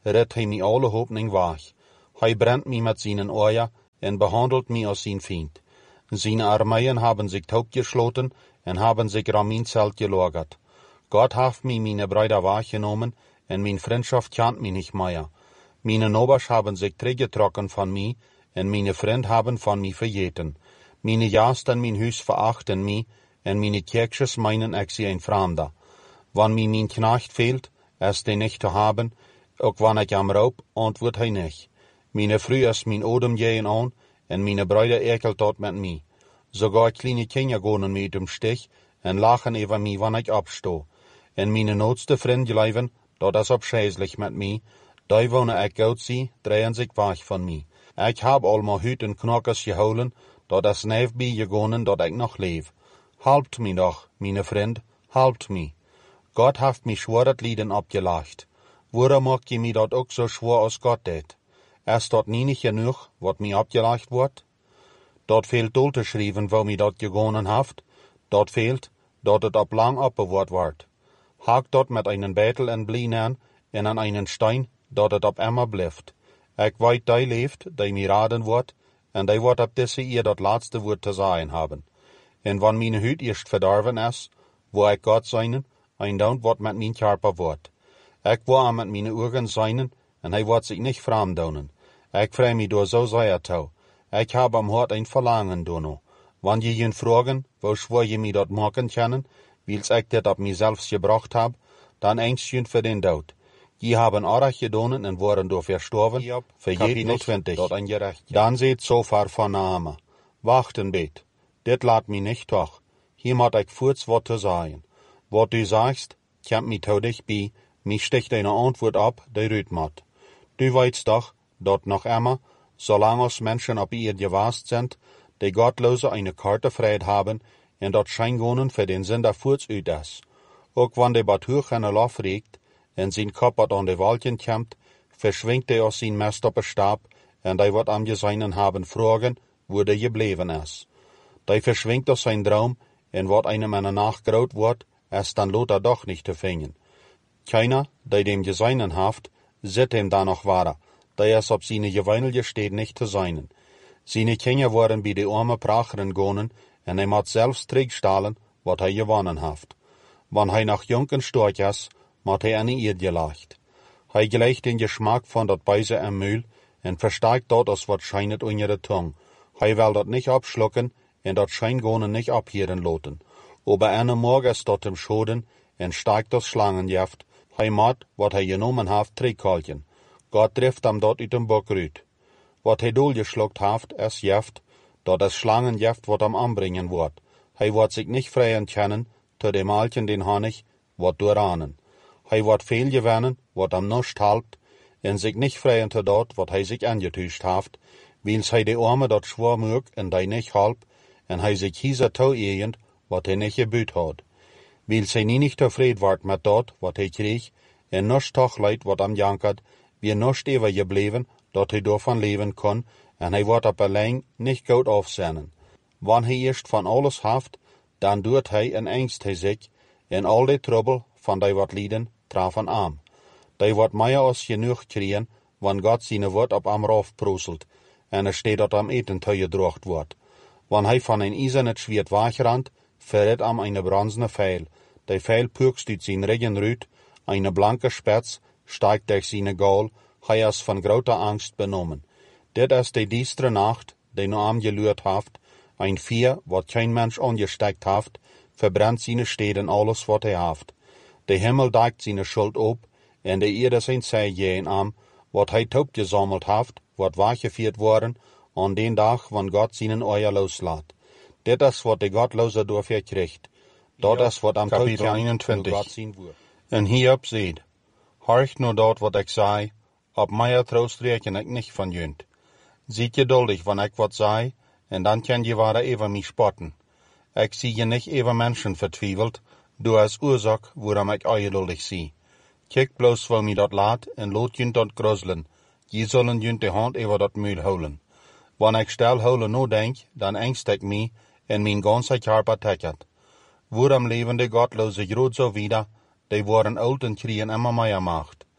Speaker 1: redt hij mij alle hoopning weg. Hij brennt mij met zijn oor en behandelt mij als zijn Feind. Seine Armeien haben sich taubgeschloten und haben sich an mein Zelt gelagert. Gott hat mich meine Brüder wahrgenommen und meine Freundschaft kennt mich nicht mehr. Meine Nobers haben sich zurückgetrocken von mir und meine Freunde haben von mir verjeten. Meine Gast und mein Haus verachten mich und meine Kirches meinen, ich sei ein Fremder. Wenn mir mein Knecht fehlt, es den nicht zu haben, auch wenn ich am Raub, antwortet er nicht. Meine Früh ist mein Odem gehen an, und meine Brüder ekelt dort mit mir. Sogar kleine Kinder gehen mir im Stich und lachen über mich, wenn ich abstehe. Und meine notste Freunde bleiben, dort ist abscheulich mit mir. Da wohne ich gut sie, drehen sich weg von mir. Ich hab all mein Hüt und Knockers geholen, dort ist nebenbei gegangen, dort ich noch lebe. Halbt mich doch, meine Freund, halbt mich. Gott hat mich schweres Lieden abgelacht. Warum macht ihr mich dort auch so schwer als Gott tät? Ist dort nie nicht genug, wat mir abgelacht wird? Dort fehlt dort geschrieben, wo mir dort gegangen haft. Dort fehlt, dort het ab lang abbewahrt wird. Hakt dort mit einen Beitel en Blinen en an einen Stein, dort het ab immer bleft. Ich weiß, dei lebt, dei mir raden wird, en dei wird ab desse ihr dort letzte Wort zu sagen haben. En wann meine Hüt erst verdorben ist, wo ich Gott seinen, ein Daunt wird mit mein Körper wird. Ich war mit meine Augen seinen, en hij wird sich nicht fremdaunen. Ich freu mich door so sehr tau. Ich hab am Hort ein Verlangen dono. Wann je ihn fragen, wo schwor je mich dort machen können, wils ich das ab mir selbst gebracht hab, dann ängstchen für den Tod. Je haben Arach gedonen und waren door verstorben, für jeden notwendig. Dann seht so far von Name. Wachten bet. Dit laat mich nicht doch. Hier mat ich kurz wat zu sagen. Wat du sagst, kommt mich tau dich bei, mich sticht eine Antwort ab, die rüt mat. Du weißt doch, dort noch immer, solange uns Menschen auf ihr gewast sind, die Gottlose eine Karte Freiheit haben, und dort Scheingonen für den Sünder furz üt ist. Auch wenn der Batuch eine Lauf regt, und sein Kopf an de Waldchen kämmt, verschwingt er aus sein Mest auf den Stab, und er wird am Geseinen haben fragen, wo der geblieben ist. Der verschwingt aus sein Traum, und wird einem eine Nacht graut wird, ist dann lot er doch nicht zu finden. Keiner, der dem Geseinen haft, sieht ihm da noch wahrer, der ist ob seine Geweinel steht nicht zu seinen. Seine Kinder waren bei de arme Pracheren gonen, und er mat selbst trägstahlen, wat er gewonnen haft. Wann er nach Jungen storch is, mat er eine Eid gelacht. Er gleicht den Geschmack von dat Beise im Mühl, und versteigt dort as wat scheinet in ihre Tung. Er will dat nicht abschlucken, und dat Scheingonen nicht abhieren loten. Aber eine Morgen ist dort im Schoden, und steigt das Schlangenjaft, er mat, wat er genommen haft, trägkalchen. Gott trifft am dort ut dem Bock rüt. Wat hij doorgeschluckt haft, es jeft, dat es Schlangenjeft wat am anbringen wordt. Hij wordt sich nicht freien kennen, te dem Alchen den Honig, wat doorahnen. Hij wordt veel gewennen, wat am Nust halbt, en sich nicht freien te dort, wat hij sich angetuscht haft, wils hij de Arme dat schwor mög en die nicht halb, en hij sich hieser tau ehend, wat hij nicht gebüt hat. Wils hij nie nicht tevreden wordt met dort, wat hij kreeg, en nust toch leid, wat am jankert, wie nust ever gebleven, dat hij daarvan leven kon, en hij wordt op alleen niet goed afzennen. Wanneer hij eerst van alles haft, dan doet hij en angst hij zich, en al die trouble van die wat lieden, trafen aan. Die wordt meer als genoeg kriegen, wanneer God zijn woord op am rauf proeselt, en er steht dat am eten gedrocht wordt. Wanneer hij van een eisernet Schwert wegrand, verrät am eine bronzene Pfeil. Die Pfeil pürkst uit zijn regen rüt, eine blanke Spitz steigt durch seine Gaul, hij is van groter Angst benommen. Dit is de diestre Nacht, die nu am gelürt haft, ein Vier, wat kein Mensch angesteckt haft, verbrennt seine Städten alles, wat hij haft. De Himmel deckt seine Schuld op, en de Erde zijn zij jeen am, wat hij taub gesammelt haft, wat weggevierd worden, an den Tag, wann Gott seinen Eier loslaat. Dit is wat de Gottlose dafür kriegt. Dat is wat am Kapitel 21. En hierop seht, horcht nur dort, wat ik zei, op meier troost reken ik nicht van junt. Ziet geduldig, wann ik wat zei, en dan kan je ware even mich spotten. Ik zie je nicht even Menschen vertwiebelt, du als Ursache, woran ik ungeduldig zie. Kijk bloß, wo mi dat laat, en loot junt dat gruselen. Je zullen junt de hand over dat Mühl holen. Wann ik stel holen no denk, dan engst ik mi, en mijn ganze Körper teckert. Woran levende Gottlose groot so wieder, die worden oud en kriegen immer mehr Macht.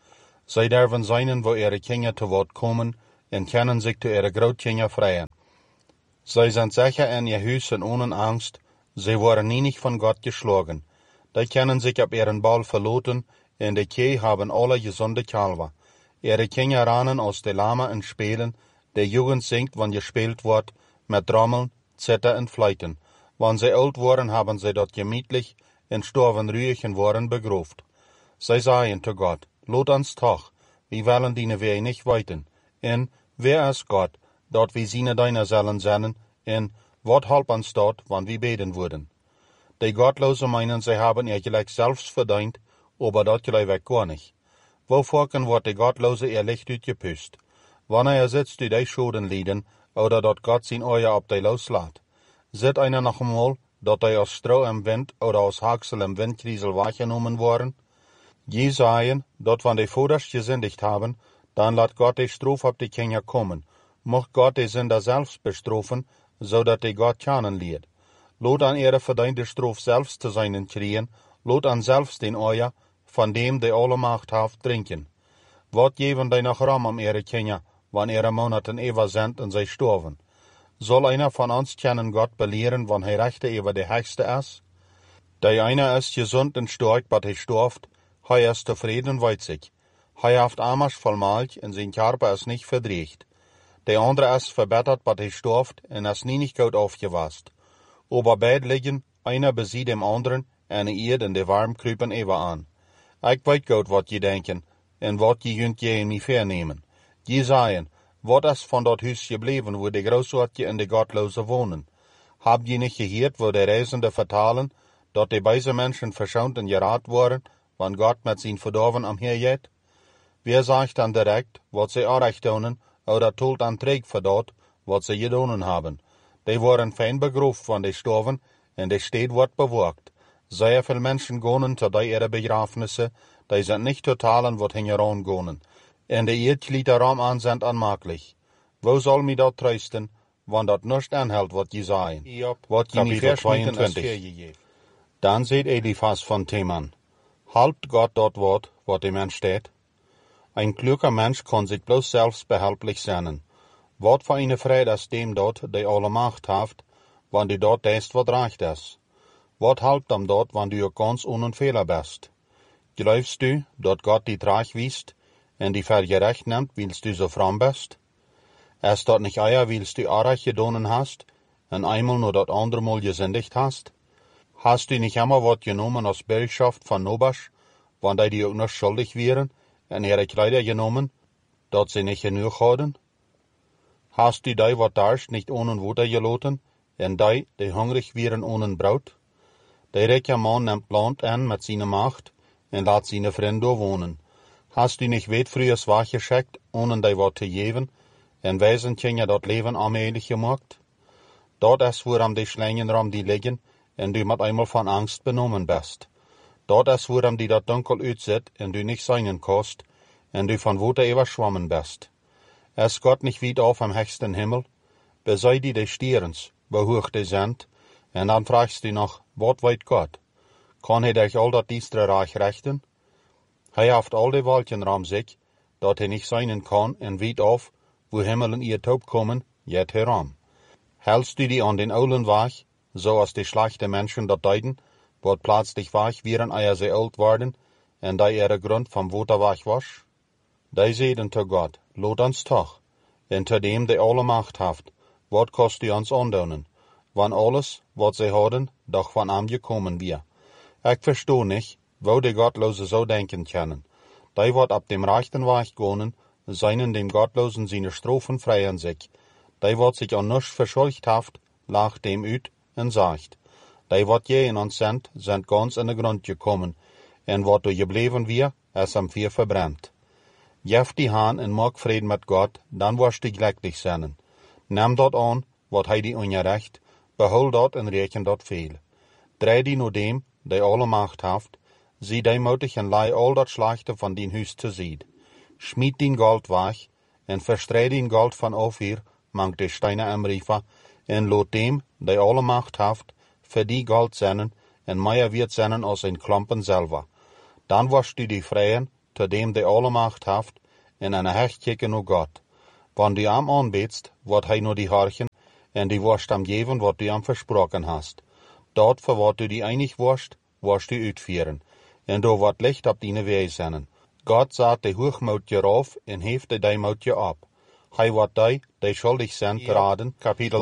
Speaker 1: Zij derven zijn wo ihre Kinder te woord komen en kennen zich te ihre Grootkinder vrijen. Zij zijn sicher in ihr Huis en ohne Angst, sie worden nie nicht von Gott geschlagen. Die kennen sich ab ihren Ball verloten, en de Kee haben alle gesunde Kalver. Ihre Kinder rannen aus de Lama en spelen, de Jugend singt, wann gespielt wordt, mit Trommeln, Zither en Fleiten. Wann sie alt worden, haben sie dort gemütlich en storven ruhig en worden begroft. Zij sagen zu Gott, lot uns toch, wie wollen diene wir nicht weiten. En, wer ist Gott, dort wie sine deiner sollen sein, en, wat halp uns dort, wann wir beten würden. Die Gottlose meinen, sie haben ihr gleich selbst verdient, aber dort gleich gar nicht. Wovon wird die Gottlose ihr Licht utgepüst? Wann sitzt du die Schulden lieden, oder dort Gott sein Euer ab die loslässt? Sieht einer noch einmal, dort die aus Stroh im Wind oder aus Haxel im Windkriesel wahrgenommen worden? Je sagen, dort wann die Voders gesündigt haben, dann lasst Gott die Strof ab die Kinder kommen. Mocht Gott die Sünder selbst bestrafen, so dat die Gott kennenlernt. Lot an ihre verdiente Strof selbst zu seinen kriegen, lot an selbst den Euer, von dem die alle Macht haft, trinken. Wat geben die noch Raum um ihre Kinder, wann ihre Monaten ewig sind und sie sterben? Soll einer von uns kennen Gott belehren, wann er rechte über die Höchste ist? Der einer ist gesund und stark, but er stirbt, er ist zufrieden und weiß sich. Er haft Amasch voll Milch und sein Körper ist nicht verdreht. Der andere ist verbessert, but er stirbt und ist nie nicht gut aufgewasst. Aber beide liegen, einer besieht dem anderen, en ihr in de warm krüpen ewer an. Ich weet gut, wat je denken, en wat je junt je in mij vernehmen. Je sagen, wat is van dat huis gebleven, wo de Großortje en de Gottlose wohnen? Habt je nicht gehört, wo de Reisende vertalen, dat de beise Menschen verschont en geraad worden, wann Gott mit zijn verdorven amhergeht? Wer sagt dann direkt, wat sie auch recht tun, oder tut an Träg für dort, wat sie gedonen haben? Die worden fein begroeft van de storven, en de Stadt wordt bewaakt. Sehr viel Menschen gehen zu ihre Begrafnisse, die sind nicht totalen, wat hingeran gehen. En de Erdglieder Raum an sind anmaklich. Wo soll mi dat trösten, wann dat nicht anhält, wat je sagen? Wat je nicht verschmieden ist. Dann seht Eliphas von Theman. Halbt Gott dort wat dem Mensch steht? Ein kluger Mensch kann sich bloß selbst behelplich sein. Wat für eine Freude ist dem dort, der alle Macht haft, wann du dort denkst, wat recht ist? Wat halbt am dort, wann du ganz ohne Fehler bist? Glaubst du, dat Gott die Trag wiest, en die vergerecht nimmt, willst du so fromm bist? Ist dort nicht eier, willst du Arach gedonen hast, en einmal nur dat andere Mal gesündigt hast? Hast du nicht immer wat genommen aus Bürgschaft von Nobasch, wann die auch noch schuldig wären, en ihre Kleider genommen, dat sie nicht genug hadden? Hast du die wat darst nicht ohne Wutter geloten, en die hungrig wären ohne Braut? Der reiche Mann nimmt Land an mit seiner Macht, en laat seine Freunde wohnen. Hast du nicht weit früher Wach geschickt, ohne die wat zu geben, en weisen Kinder dort Leben allmählich gemacht? Dort ist, woran die Schlangen rum die liegen, en du mit einmal von Angst benommen bist. Dort ist, woran die dat dunkel uitzit, en du nicht seinen kost, en du von Wutter überschwommen bist. Ist Gott nicht weit auf am höchsten Himmel? Besei die Stierens, wo hoch die sind, en dann fragst du noch, wat weet Gott? Kann hij dich all dat diestre Reich rechten? Hij haft all die Wolken ram sich, dat hij nicht sein kann, en weet auf, wo Himmel in ihr Taub kommen, jet heram. Hältst du die an den Aulen wach, so als die schlechte Menschen dat deuten, wat plötzlich wach wären, eier sie alt worden, en da ihre Grund vom Wutter wach wasch? Die seiden zu Gott, lot uns toch, en zu dem, der alle Macht haft, wat kost du uns andonen, wann alles, wat sie hadden, doch von am gekommen wir. Ich versteh nicht, wo die Gottlose so denken können. Die wat ab dem rechten Weg gehen, seinen dem Gottlosen seine Strophen freien sich. Die wat sich an nichts verschuldigt haft, lacht dem ut und sagt. Die wat je in uns sind ganz in den Grund gekommen, en wat du geblieben wir, es am Vier verbrennt. Jef die Hand en mag Frieden mit Gott, dann wirst du glücklich sein. Nimm dort an, wat hij die ungerecht, behol dort en reken dort viel. Dreh die nur dem, der alle Macht haft, sieh demutig en lei all dat Schlechte von din Hüs zu sieht. Schmied din Gold wach, en verstreh din Gold von Ophir, mang de Steine am Riefer, en lot dem, der alle Macht haft, für die Gold sennen, en meier wird sennen aus ein Klompen selber. Dann wirst du die freien, zu dem de alle Macht haft, in eine Hecht kicken o Gott. Wann du am anbetst, wird hij nur die horchen, en die worst am geven wat du am versprochen hast. Dort, voor wat du die einig worst du uitvieren, en do wat licht op dine wei zennen. Gott sagt de hoogmoutje rauf, en heeft de moutje op. Hij wat die schuldig zijn geraden, kapitel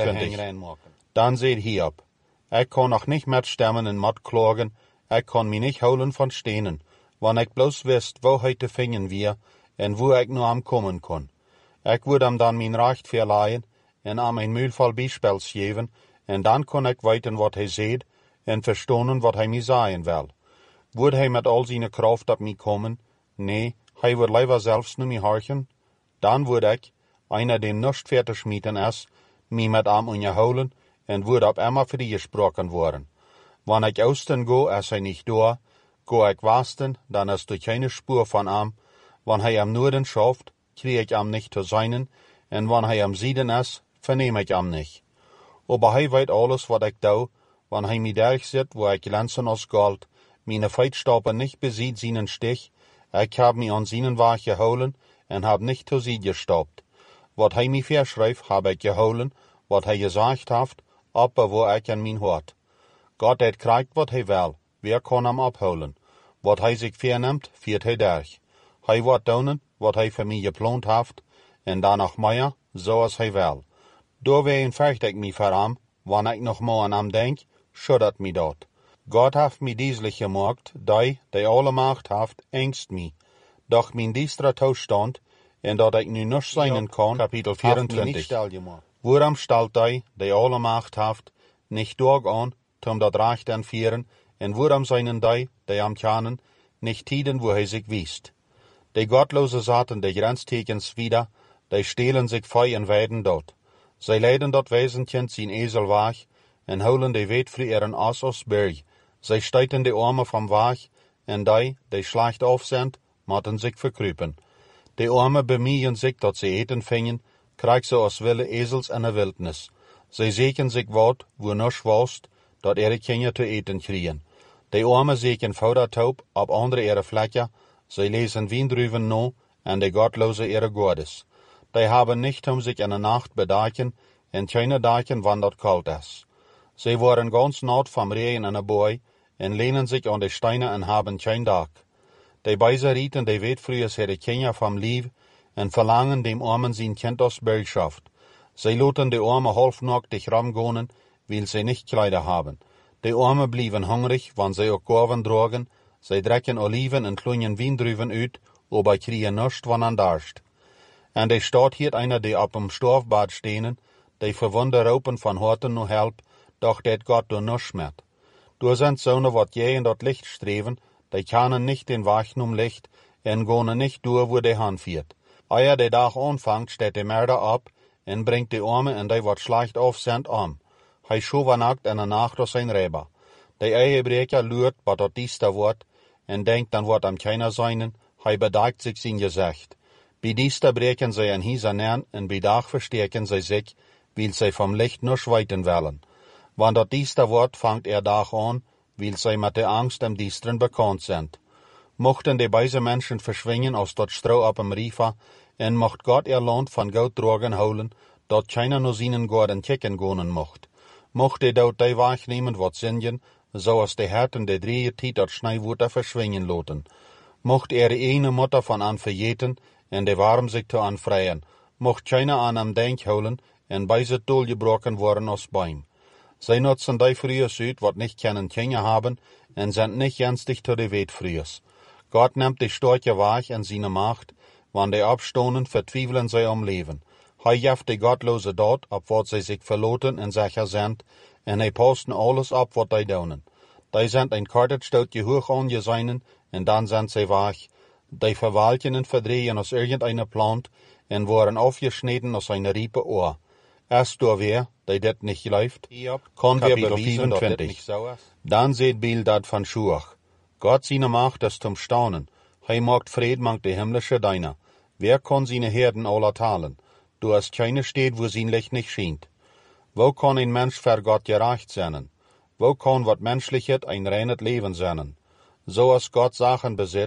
Speaker 1: 23. Dan zegt Hiob, ik kon nog niet met stemmen en mat klagen, ik kon mij niet houden van stenen, wanneer ik bloos wist, wo hij te vingen wie, en wo ik nu am komen kon. Ik would hem dan mijn recht verleihen, en am een muilvol bijspels geven, en dan kon ik weten wat hij zegt, en verstonen wat hij mij zeggen wil. Would hij met al zijn kracht op mij komen? Nee, hij would liever zelfs nu mij horchen. Dan would ik, einer dem nicht fertig schmieden is, mij met am unterhouden, en would op immer vrijgesproken worden. Wanneer ik oosten go, is hij niet door, go ik westen, dan is er keine Spur von am. Wanneer hij am Norden schafft, krieg ich am nicht zu seinen, en wanneer hij am Süden is, verneem ich am nicht. Aber hij weet alles wat ik doe, wanneer hij mij derg zit, wo ik glänzen als Gold, meine Feitstappen nicht besiegt seinen Stich, ich hab mich an seinen Weg geholen, en hab nicht zu sie gestoppt. Wat hij mij verschreift, hab ich geholen, wat hij gesagt haft, aber wo ich an mein Hort. Gott het kriegt wat hij wil, wer kann am abholen? Wat hij sich vernimmt, führt hij durch. Hij wordt doen, wat hij für mich geplant haft, en danach mehr, so als hij wil. Doorwegen vecht ik mich voor am, wanneer ik nog maar aan am denk, schuddert mich dat. Gott haft mich dieslich gemacht, die alle Macht haft, ängst mich. Doch mein diestra Toestand, en dat ik nu nisch zijn kan, kapitel 24. Waarom stelt die alle Macht haft, nicht doorgaan, tom dat Recht entvieren, en waarom zijn die am Kanen, nicht tiden, wo hij sich wiest. Die Gottlose zaten de Grenztekens wieder, die stehlen sich fei en weiden dort. Zij leiden dat Wesentchen zijn Esel weg, en holen de weet voor ihren Ass aus Berg. Zij steiten de Arme vom Weg, en die schlecht auf sind, matten sich verkrüpen. De Arme bemühen sich, dat sie eten fingen, krieg so als Wille Esels in der Wildnis. Zij seken sich wat, wo nisch wost, dat ihre Kinder zu eten kriegen. De Arme seken Faudertaub, ab andere ihre Flecken, zij lesen Wiendrüven no, en de Gottlose ihre Gottes. Die haben nicht sich in der Nacht bedachen, en keine dachen, wann dat kalt is. Sie waren ganz naht vom Regen in der Boy, en lehnen sich an die Steine en haben kein Dach. Die Beiser rieten die Weitfrühes ihre Kinder vom Lieb, en verlangen dem Armen sein Kind aus Bürgschaft. Sie loten die Arme halbnackt ramgonen, weil sie nicht Kleider haben. Die Arme blieben hungrig, wann sie auch Korven drogen, sie drecken Oliven en kleinen Wiendrüven uit, aber kriegen nichts, wann an darscht. En de staat hier einer, die op dem Storfbad stehen, die verwunde ropen van Horten no help, doch det Gott do nisch met. Du sind Söhne, wat je in dat Licht streven, die kanen nicht den Weg num Licht, en gone nicht durch, wo de hanfiert. Eier de Dag anfangt, steht de Mörder ab, en bringt de Arme en die wat schlecht auf sind am. Hij schovenakt en nacht aus sein Reber. De Ehebreker luurt, wat dat diester wordt, en denkt dan wordt am keiner seinen, hij bedagt sich sein Gesicht. Bij diester breken zij een Hieser nern, en bij dag verstärken zij sich, weil zij vom Licht nur schweiten wollen. Wann dat diester wordt, fangt dag an, weil zij met de Angst im Diesteren bekannt sind. Mochten die beise Menschen verschwingen aus dat Stroh ab dem Riefer, en mocht Gott ihr Land von Goud drogen holen, dat keiner nur seinen Gorden kicken gonen mocht. Mocht die dort die wahrnehmen, wat singen, so als die Herten de drieë Tiet dat Schneiwuter verschwingen loten. Mocht eine Mutter von an verjeten, en de warm sich te anfreien, mocht keiner an am Denk holen, en beise Dol gebrochen worden aus Beim. Zij nutzen die Frühes uit, wat nicht kennen Kinder haben, en sind nicht gänstig zu de Wet Frühes. Gott nimmt die Storche Weg in seine Macht, wann die abstonen, vertwiefeln sie am Leben. Hij jeft die Gottlose dort, ab wat sie sich verloten en sicher sind, en hij posten alles ab, wat die doen. Die sind ein kortet stootje hoog angeseinen, en dan sind sie weg. Die verwalten en verdrehen aus irgendeiner Plant, en worden aufgeschnitten aus einer Riepe Ohr. Erst door wer, die dat nicht läuft, kann wir beweisen, dat dit nicht so ist. Dann seht Bill dat van Schuach. Gott seine Macht ist zum Staunen. Hij macht Fried, mangt die himmlische Deiner. Wer kann seine Herden aller talen? Du hast keine steht, wo sein Licht nicht schient. Wo kann ein Mensch für Gott gerecht sein? Wo kann wat Menschliches ein reines Leben sein? So als Gott Sachen besitzt,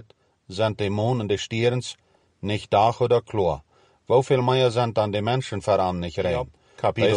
Speaker 1: sind die Mond und die Stierens nicht Dach oder Chlor. Wieviel mehr sind dann die Menschen voran nicht rein? Kapitel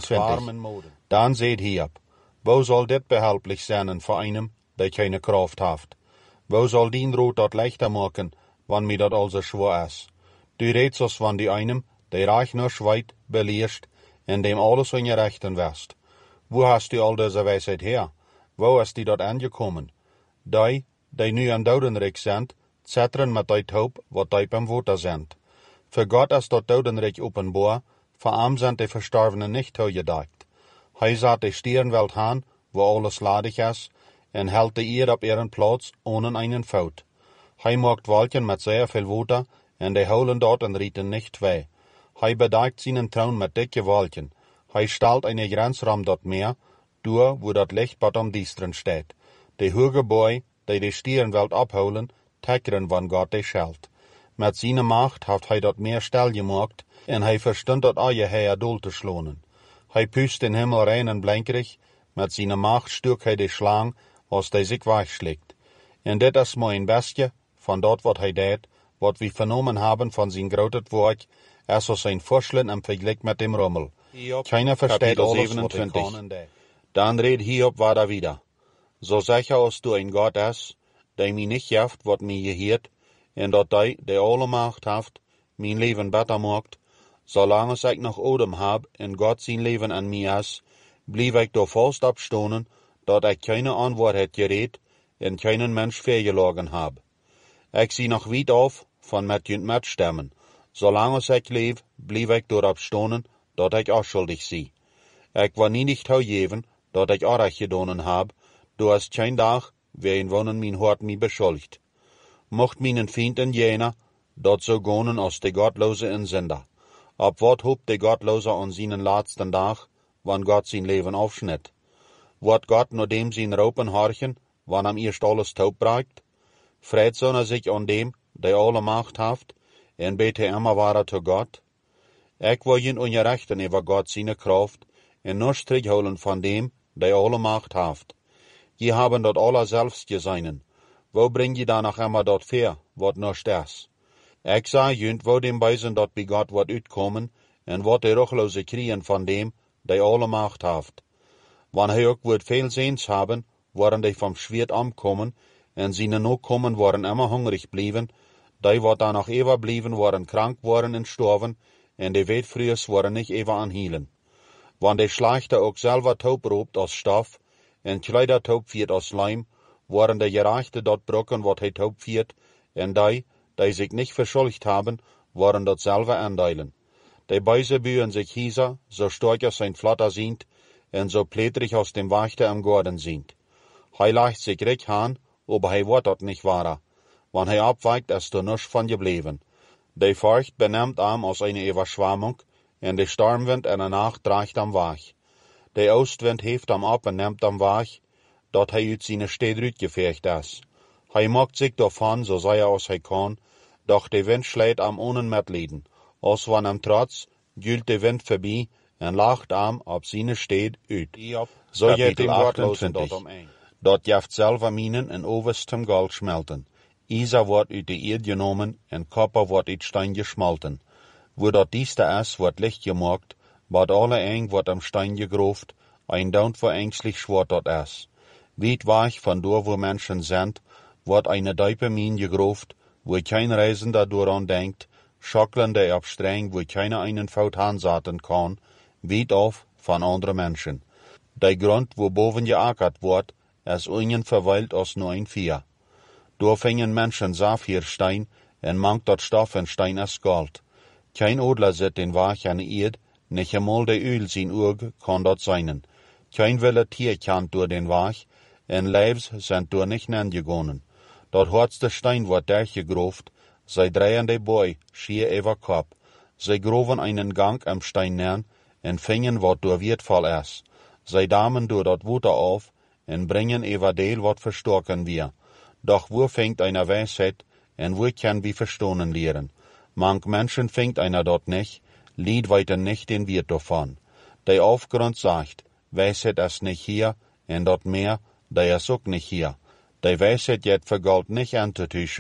Speaker 1: 26. Dann seht Hiob, wo soll dit behelplich sein für einem, der keine Kraft haft? Wo soll dien Rot dat leichter machen, wann mir dat also schwer ist? Du redst uns von die einem, der reich nur schweit, beliest, in dem alles in je Rechten west. Wo hast du all diese Weisheit her? Wo ist die dort angekommen? Die nu an Dodenrijk sind, zetteren met die Taub, wat die beim Water sind. Für Gott ist dort Dodenrijk openbaar, für arm sind die Verstorbenen nicht toegedacht. Hij zat die Stierenwelt aan, wo alles ladig ist, en hält die Erde op ihren Platz, ohne einen Fout. Hij macht Wolken mit sehr viel Water, en die holen dort und rieten nicht weh. Hij bedeckt seinen Thron mit dicke Wolken. Hij stellt eine Grenzraum dort Meer, durch, wo dat Licht bot am Diestren steht. Die hohe Boy, die Stierenwelt abholen, teckern, wann Gott die schelt. Mit seiner Macht hat hij dort Meer still gemacht, en hij verstund dort alle Heer doel te schlonen. Hij pust den Himmel rein en blinkerig, mit seiner Macht stürkt hij die Schlang, als die sich wegschlägt. En dit is mein Bestje, von dort wat hij deed, wat wir vernommen haben von sein großes Werk, als aus sein Vorschlag im Vergleich mit dem Rummel. Keiner versteht alles, wat hij kann. Dann red Hiob weiter wieder. So sicher als du ein Gott ist, der mir nicht jaft, wat mir gehört, en dat der alle Macht haft, mein Leben besser macht, solange ich noch Odem hab, en Gott sein Leben an mir ist, blieb ich da fast abstonen, dat ich keine Antwort het geredet, en keinen Mensch fehlgelogen hab. Ich sieh noch weit auf, von mit stemmen. Solange ich leb, blieb ich dort abstonen, dat ich auch schuldig sie. Ich war nie nicht haujeven, dat ich auch recht gedonen hab, du hast kein Tag, wer in wonnen mein Hort mi beschuldigt. Mocht meinen Fienden jener, dat so gonen als de Gottlose in Sünder. Ab wat hobt de Gottlose an seinen letzten Tag, wann Gott sein Leben aufschnitt? Wat Gott nur dem sein Raupen horchen, wann am erst alles taub breikt? Freit so sich an dem, der alle Macht haft, en bete immer wahrer zu Gott? Ich will ihn ungerechten über Gott seine Kraft, en nur Strich holen von dem, der alle Macht haft. Je haben dort alle selbst geseinen. Wo bring je danach immer dort fair, wat nur stes? Ich sah jünd, wo dem Beisen dort bei Gott wat utkommen, en wat die Ruchlose kriegen von dem, der alle Macht haft. Wann hij ook wird viel Sehens haben, waren die vom Schwert ankommen, en seine Nachkommen waren immer hungrig blieben, die wat danach ever blieben, waren krank waren en storven, en die Weitfrühes waren nicht ever anhielen. Wann der Schlechter auch selber taub robt aus Stoff, en Kleider taub viert aus Leim, waren der Gerechte dort brocken, wat hij taub viert, en die sich nicht verschuldigt haben, waren dort selber andeilen. Die Beise bühen sich hieser, so stark als sein Flatter sind, en so plätrig aus dem Wächter am Gorden sind. Hij leicht sich recht an, aber hij wird dort nicht wahrer. Wann hij abweicht, ist er nichts von geblieben. Die Furcht benimmt am aus einer Überschwemmung, en de Stormwind in der Nacht dreigt am Wach. Der Ostwind heeft am ab en nimmt am Wach, dat hij uit seine Städte uitgefecht ist. Hij macht sich davon, so sei aus hij kann, doch der Wind schlägt am ohne Mitleiden. Als wann am Trotz, gült der Wind vorbei, en lacht am ab seine Städte uit. So geht dem Gottlosen dort jaft selber Minen en overstem Gold schmelten. Isa wordt uit de Erde genomen, en Kopper wordt uit Stein geschmolten. Wo dort dieste is, wordt licht gemaakt, wat alle eng wordt am Stein gegrovt, ein Daunt wo ängstlich schwor dort is. Weit wach von dort, wo Menschen sind, wordt eine diepe Mine gegrovt, wo kein Reisender daran denkt, schockelnde abstreng, wo keiner einen Faut hansaten kann, weit auf von anderen Menschen. Der Grund, wo boven geackert wordt, is ungen verweilt aus nur ein Vier. Door fingen Menschen Saphirstein, en mangt dort Stoff en Stein as Gold. Kein Odler zet den Wach an Erd, nicht einmal der Öl sin Urge kann dort seinen. Kein wille Tier kannt durch den Wach, en Leibs sind durch nicht nengegonen. Dort hat's der Stein wird durchgegroft, sei drehen de Boy, schier über Kopf. Sei groven einen Gang am Stein nern, en fingen wat durch Wirtfall is. Sei damen durch dort Wuter auf, en bringen über Deel wat verstorken wir. Doch wo fängt einer Weisheit, en wo kann wir verstohnen lehren? Manch Menschen fängt einer dort nicht, lied weiter nicht den Wirt davon. Der Aufgrund sagt, Weisheit ist nicht hier, en dort mehr, der ist auch nicht hier. Der Weisheit jet für Gold nicht anzutüchen,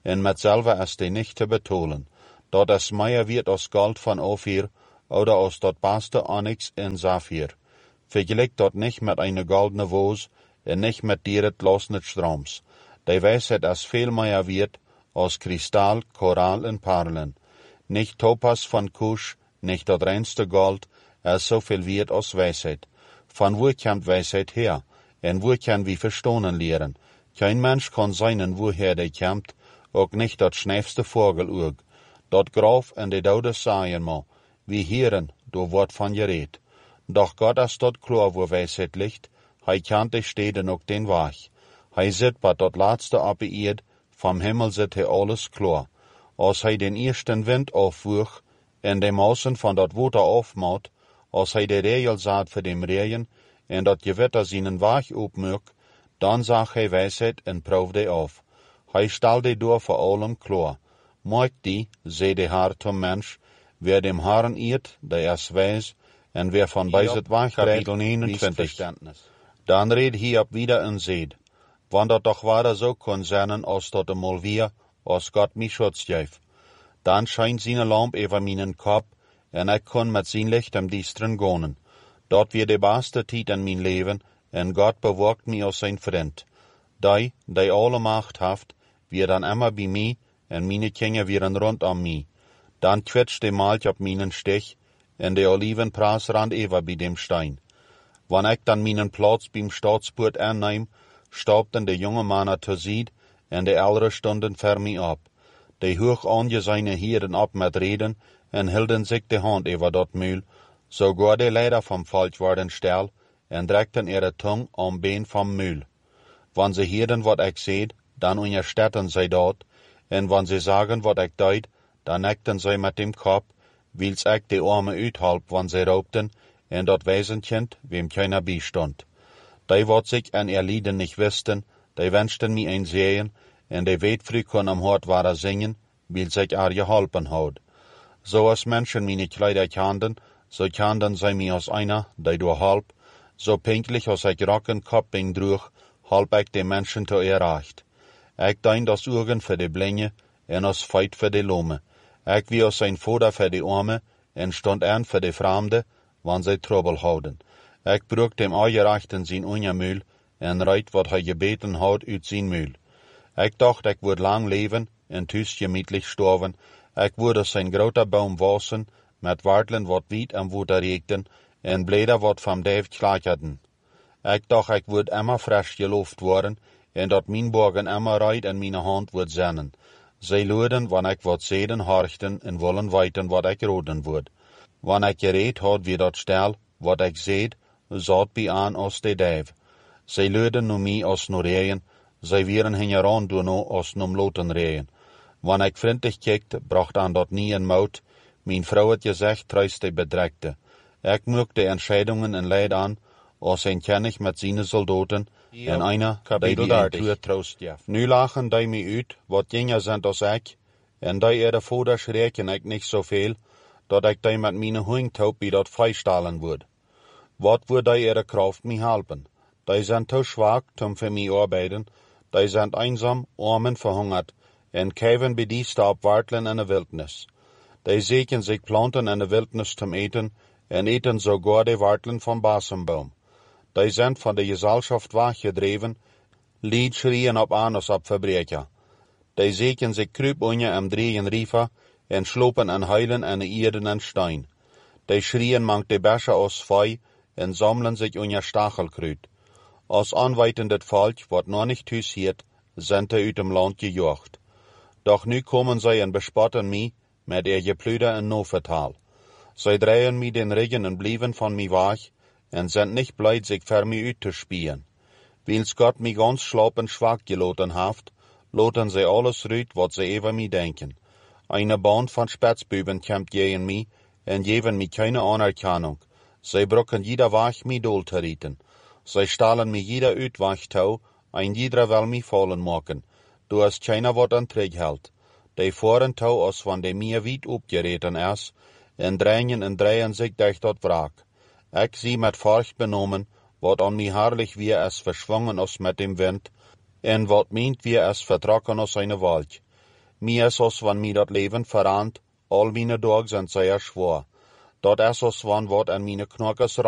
Speaker 1: en met selve is die nicht te betolen, dat es meer wird als Gold van Ophir, oder als dat beste Onyx en Saphir. Vergelijk dat nicht met eine goldene Vos, en nicht met dieret losnet Stroms. Die Weisheit is veel meer wird als Kristall, Koral en Perlen. Nicht Topas van Kusch, nicht dat reinste Gold, is zoveel wird als Weisheit. Van wo kommt Weisheit her? En wo kann wie verstonen lehren? Kein Mensch kann seinen, woher die kommt, auch nicht dat schnäfste Vogel urg. Dat Graf en de Daude sagen mo, wie Hieren, do wordt van gereed. Doch Gott is dat klar, wo Weisheit liegt, hij kann die Städte ook den Wach. Hij zit bei dat laatste op de Erd, vom Himmel zit hij alles klar. Als hij den eersten Wind aufwuch, en de Mausen van dat Water aufmaut, als hij de Regel saat für dem Regen, en dat Gewitter seinen Wach opmürk, dan zag hij Weisheit en proefde auf. Hij stal die door voor allem klar. Maak die, zei de Haar zum Mensch, wer dem Haaren irrt, der is wijs, en wer van bij het Wach Kapitel 29. Dan reed hij op wieder en zeid, want dat toch waar zo kon zijn als dat de Molvier, als Gott mich Schutz geef. Dan schijnt zijn lamp over mijn kop, en ik kon met zijn licht am diesteren gonen. Dat weer de beste tijd in mijn leven, en Gott bewaakt mij als zijn vriend. Die alle Macht haft, weer dan immer bij mij, en meine Kinder wieren rond mij. Dan kwetscht de Malch op mijn Stich, en de Olivenpraas rand even bij dem Stein. Wann ik dan mijn Platz beim Staatspoort aanneem, staubten de jonge Mannen te zied, en de ältere stonden ver mij op. De hoog aangezeine Hieren op met reden, en hielden zich de hand over dat muil, sogar de Leider vom Volk worden stil, en drekten ihre Tung am Been vom Muil. Wann sie hieren wat ik seed, dan unterstetten zij dat, en wann sie sagen wat ik deut, dan nekten zij met dem Kopf, wils ik de Arme uithalp, wann sie raubten, en dat Waisenkind, wem keiner bistond. Die wat sich an ihr Lieden nicht wisten, die wünschten mi ein sehen, en die weet früh kon am Hort ware singen, wil sich ar geholpen haud. So als Menschen meine Kleider kanden, so kanden zij mi als einer, die door halp, so pinklich als ik rocken kopping droeg, halp ik de Menschen te erreicht. Ik dein das Urgen für de Blinge, en als Feit für de Lome. Ik wie als sein Vater für de Arme, en stond aan für de Fremde, wann zij Trouble houden. Ik brug dem Augerechten zijn Ungermühl, en reit wat hij gebeten houd uit zijn Mühl. Ik dacht, ik would lang leven, en thuis gemütlich storven. Ik would als zijn groter Baum wassen, met Wartlen wat wiet en Water regten, en Bläder wat vom Dave klacherten. Ik dacht, ik would immer frisch geloofd worden, en dat mijn borgen immer reit in mijn hand would zennen. Zij luden, wann ik wat zeden horchten, en wollen weten wat ik roden would. Wann ik gereed had wie dat stel, wat ik zeed, zat bij aan als de Dave. Zij luden nu mij als no reien, zij wieren hingeran door no als nom loten reien. Wann ik vriendlich kijkte, bracht aan dat nie een mout. Mijn vrouw het gezegd, truist de bedrekte. Ik moek de Entscheidungen en leid aan, als een kennig met zijn soldaten, en einer, die een truur troost gef. Nu lachen die mij uit, wat jinger zijn als ik, en die ihre Vater schreken ik niet zoveel, dat ik die met mijn hoingtaup bij dat freistalen woord. Wat woord die ihre Kraft mij helpen? Die zijn te zwak, om für mij arbeiden, die zijn einsam, arm en verhungert, en kijven bij die stap wartelen in de wildnis. Die zeken zich planten in de wildnis zum eten, en eten sogar de wartelen van Basenbaum. Die zijn van de Gesellschaft weggedreven, lied schrien op aan als op Verbrecher. Die zeken zich kruip unje am drehen riefer, en slopen en huilen en Erden en Stein. Die schrien mangt de Becher aus Feu, en sammeln sich unje Stachelkrüt. Als anweitendet Volk, wat noch nicht thuis hiert, sind uit dem Land gejocht. Doch nu komen zij en bespotten mij, met ihr Geplüder en Novertal. Zij drehen mij den Regen en blieven van mij weg, en sind nicht bleit, sich für mich uitzuspielen. Wils Gott mich ganz schlapp en schwach geloten haft, loten sie alles rüt, wat sie über mich denken. Eine Band von Spitzbuben kämpft gegen mich, en geben mich keine Anerkennung. Sie brücken jeder Weg mich doll zu rieten. Sie stahlen mich jeder Uitweg tau, ein jeder will mich fallen machen. Du hast keiner wat an Trick hält. Die fahren tau, als van de mir weit opgereten is, en drehen sich durch dat Wrack. Ik zie met Furcht benommen, wat an mich herrlich wie es verschwungen aus mit dem Wind, en wat meint wie es vertrocken aus eine Wald. Mir is os van mi dat leven verand, al meine Tage sind sehr schwer. Dat is os van wat an meine Knokkes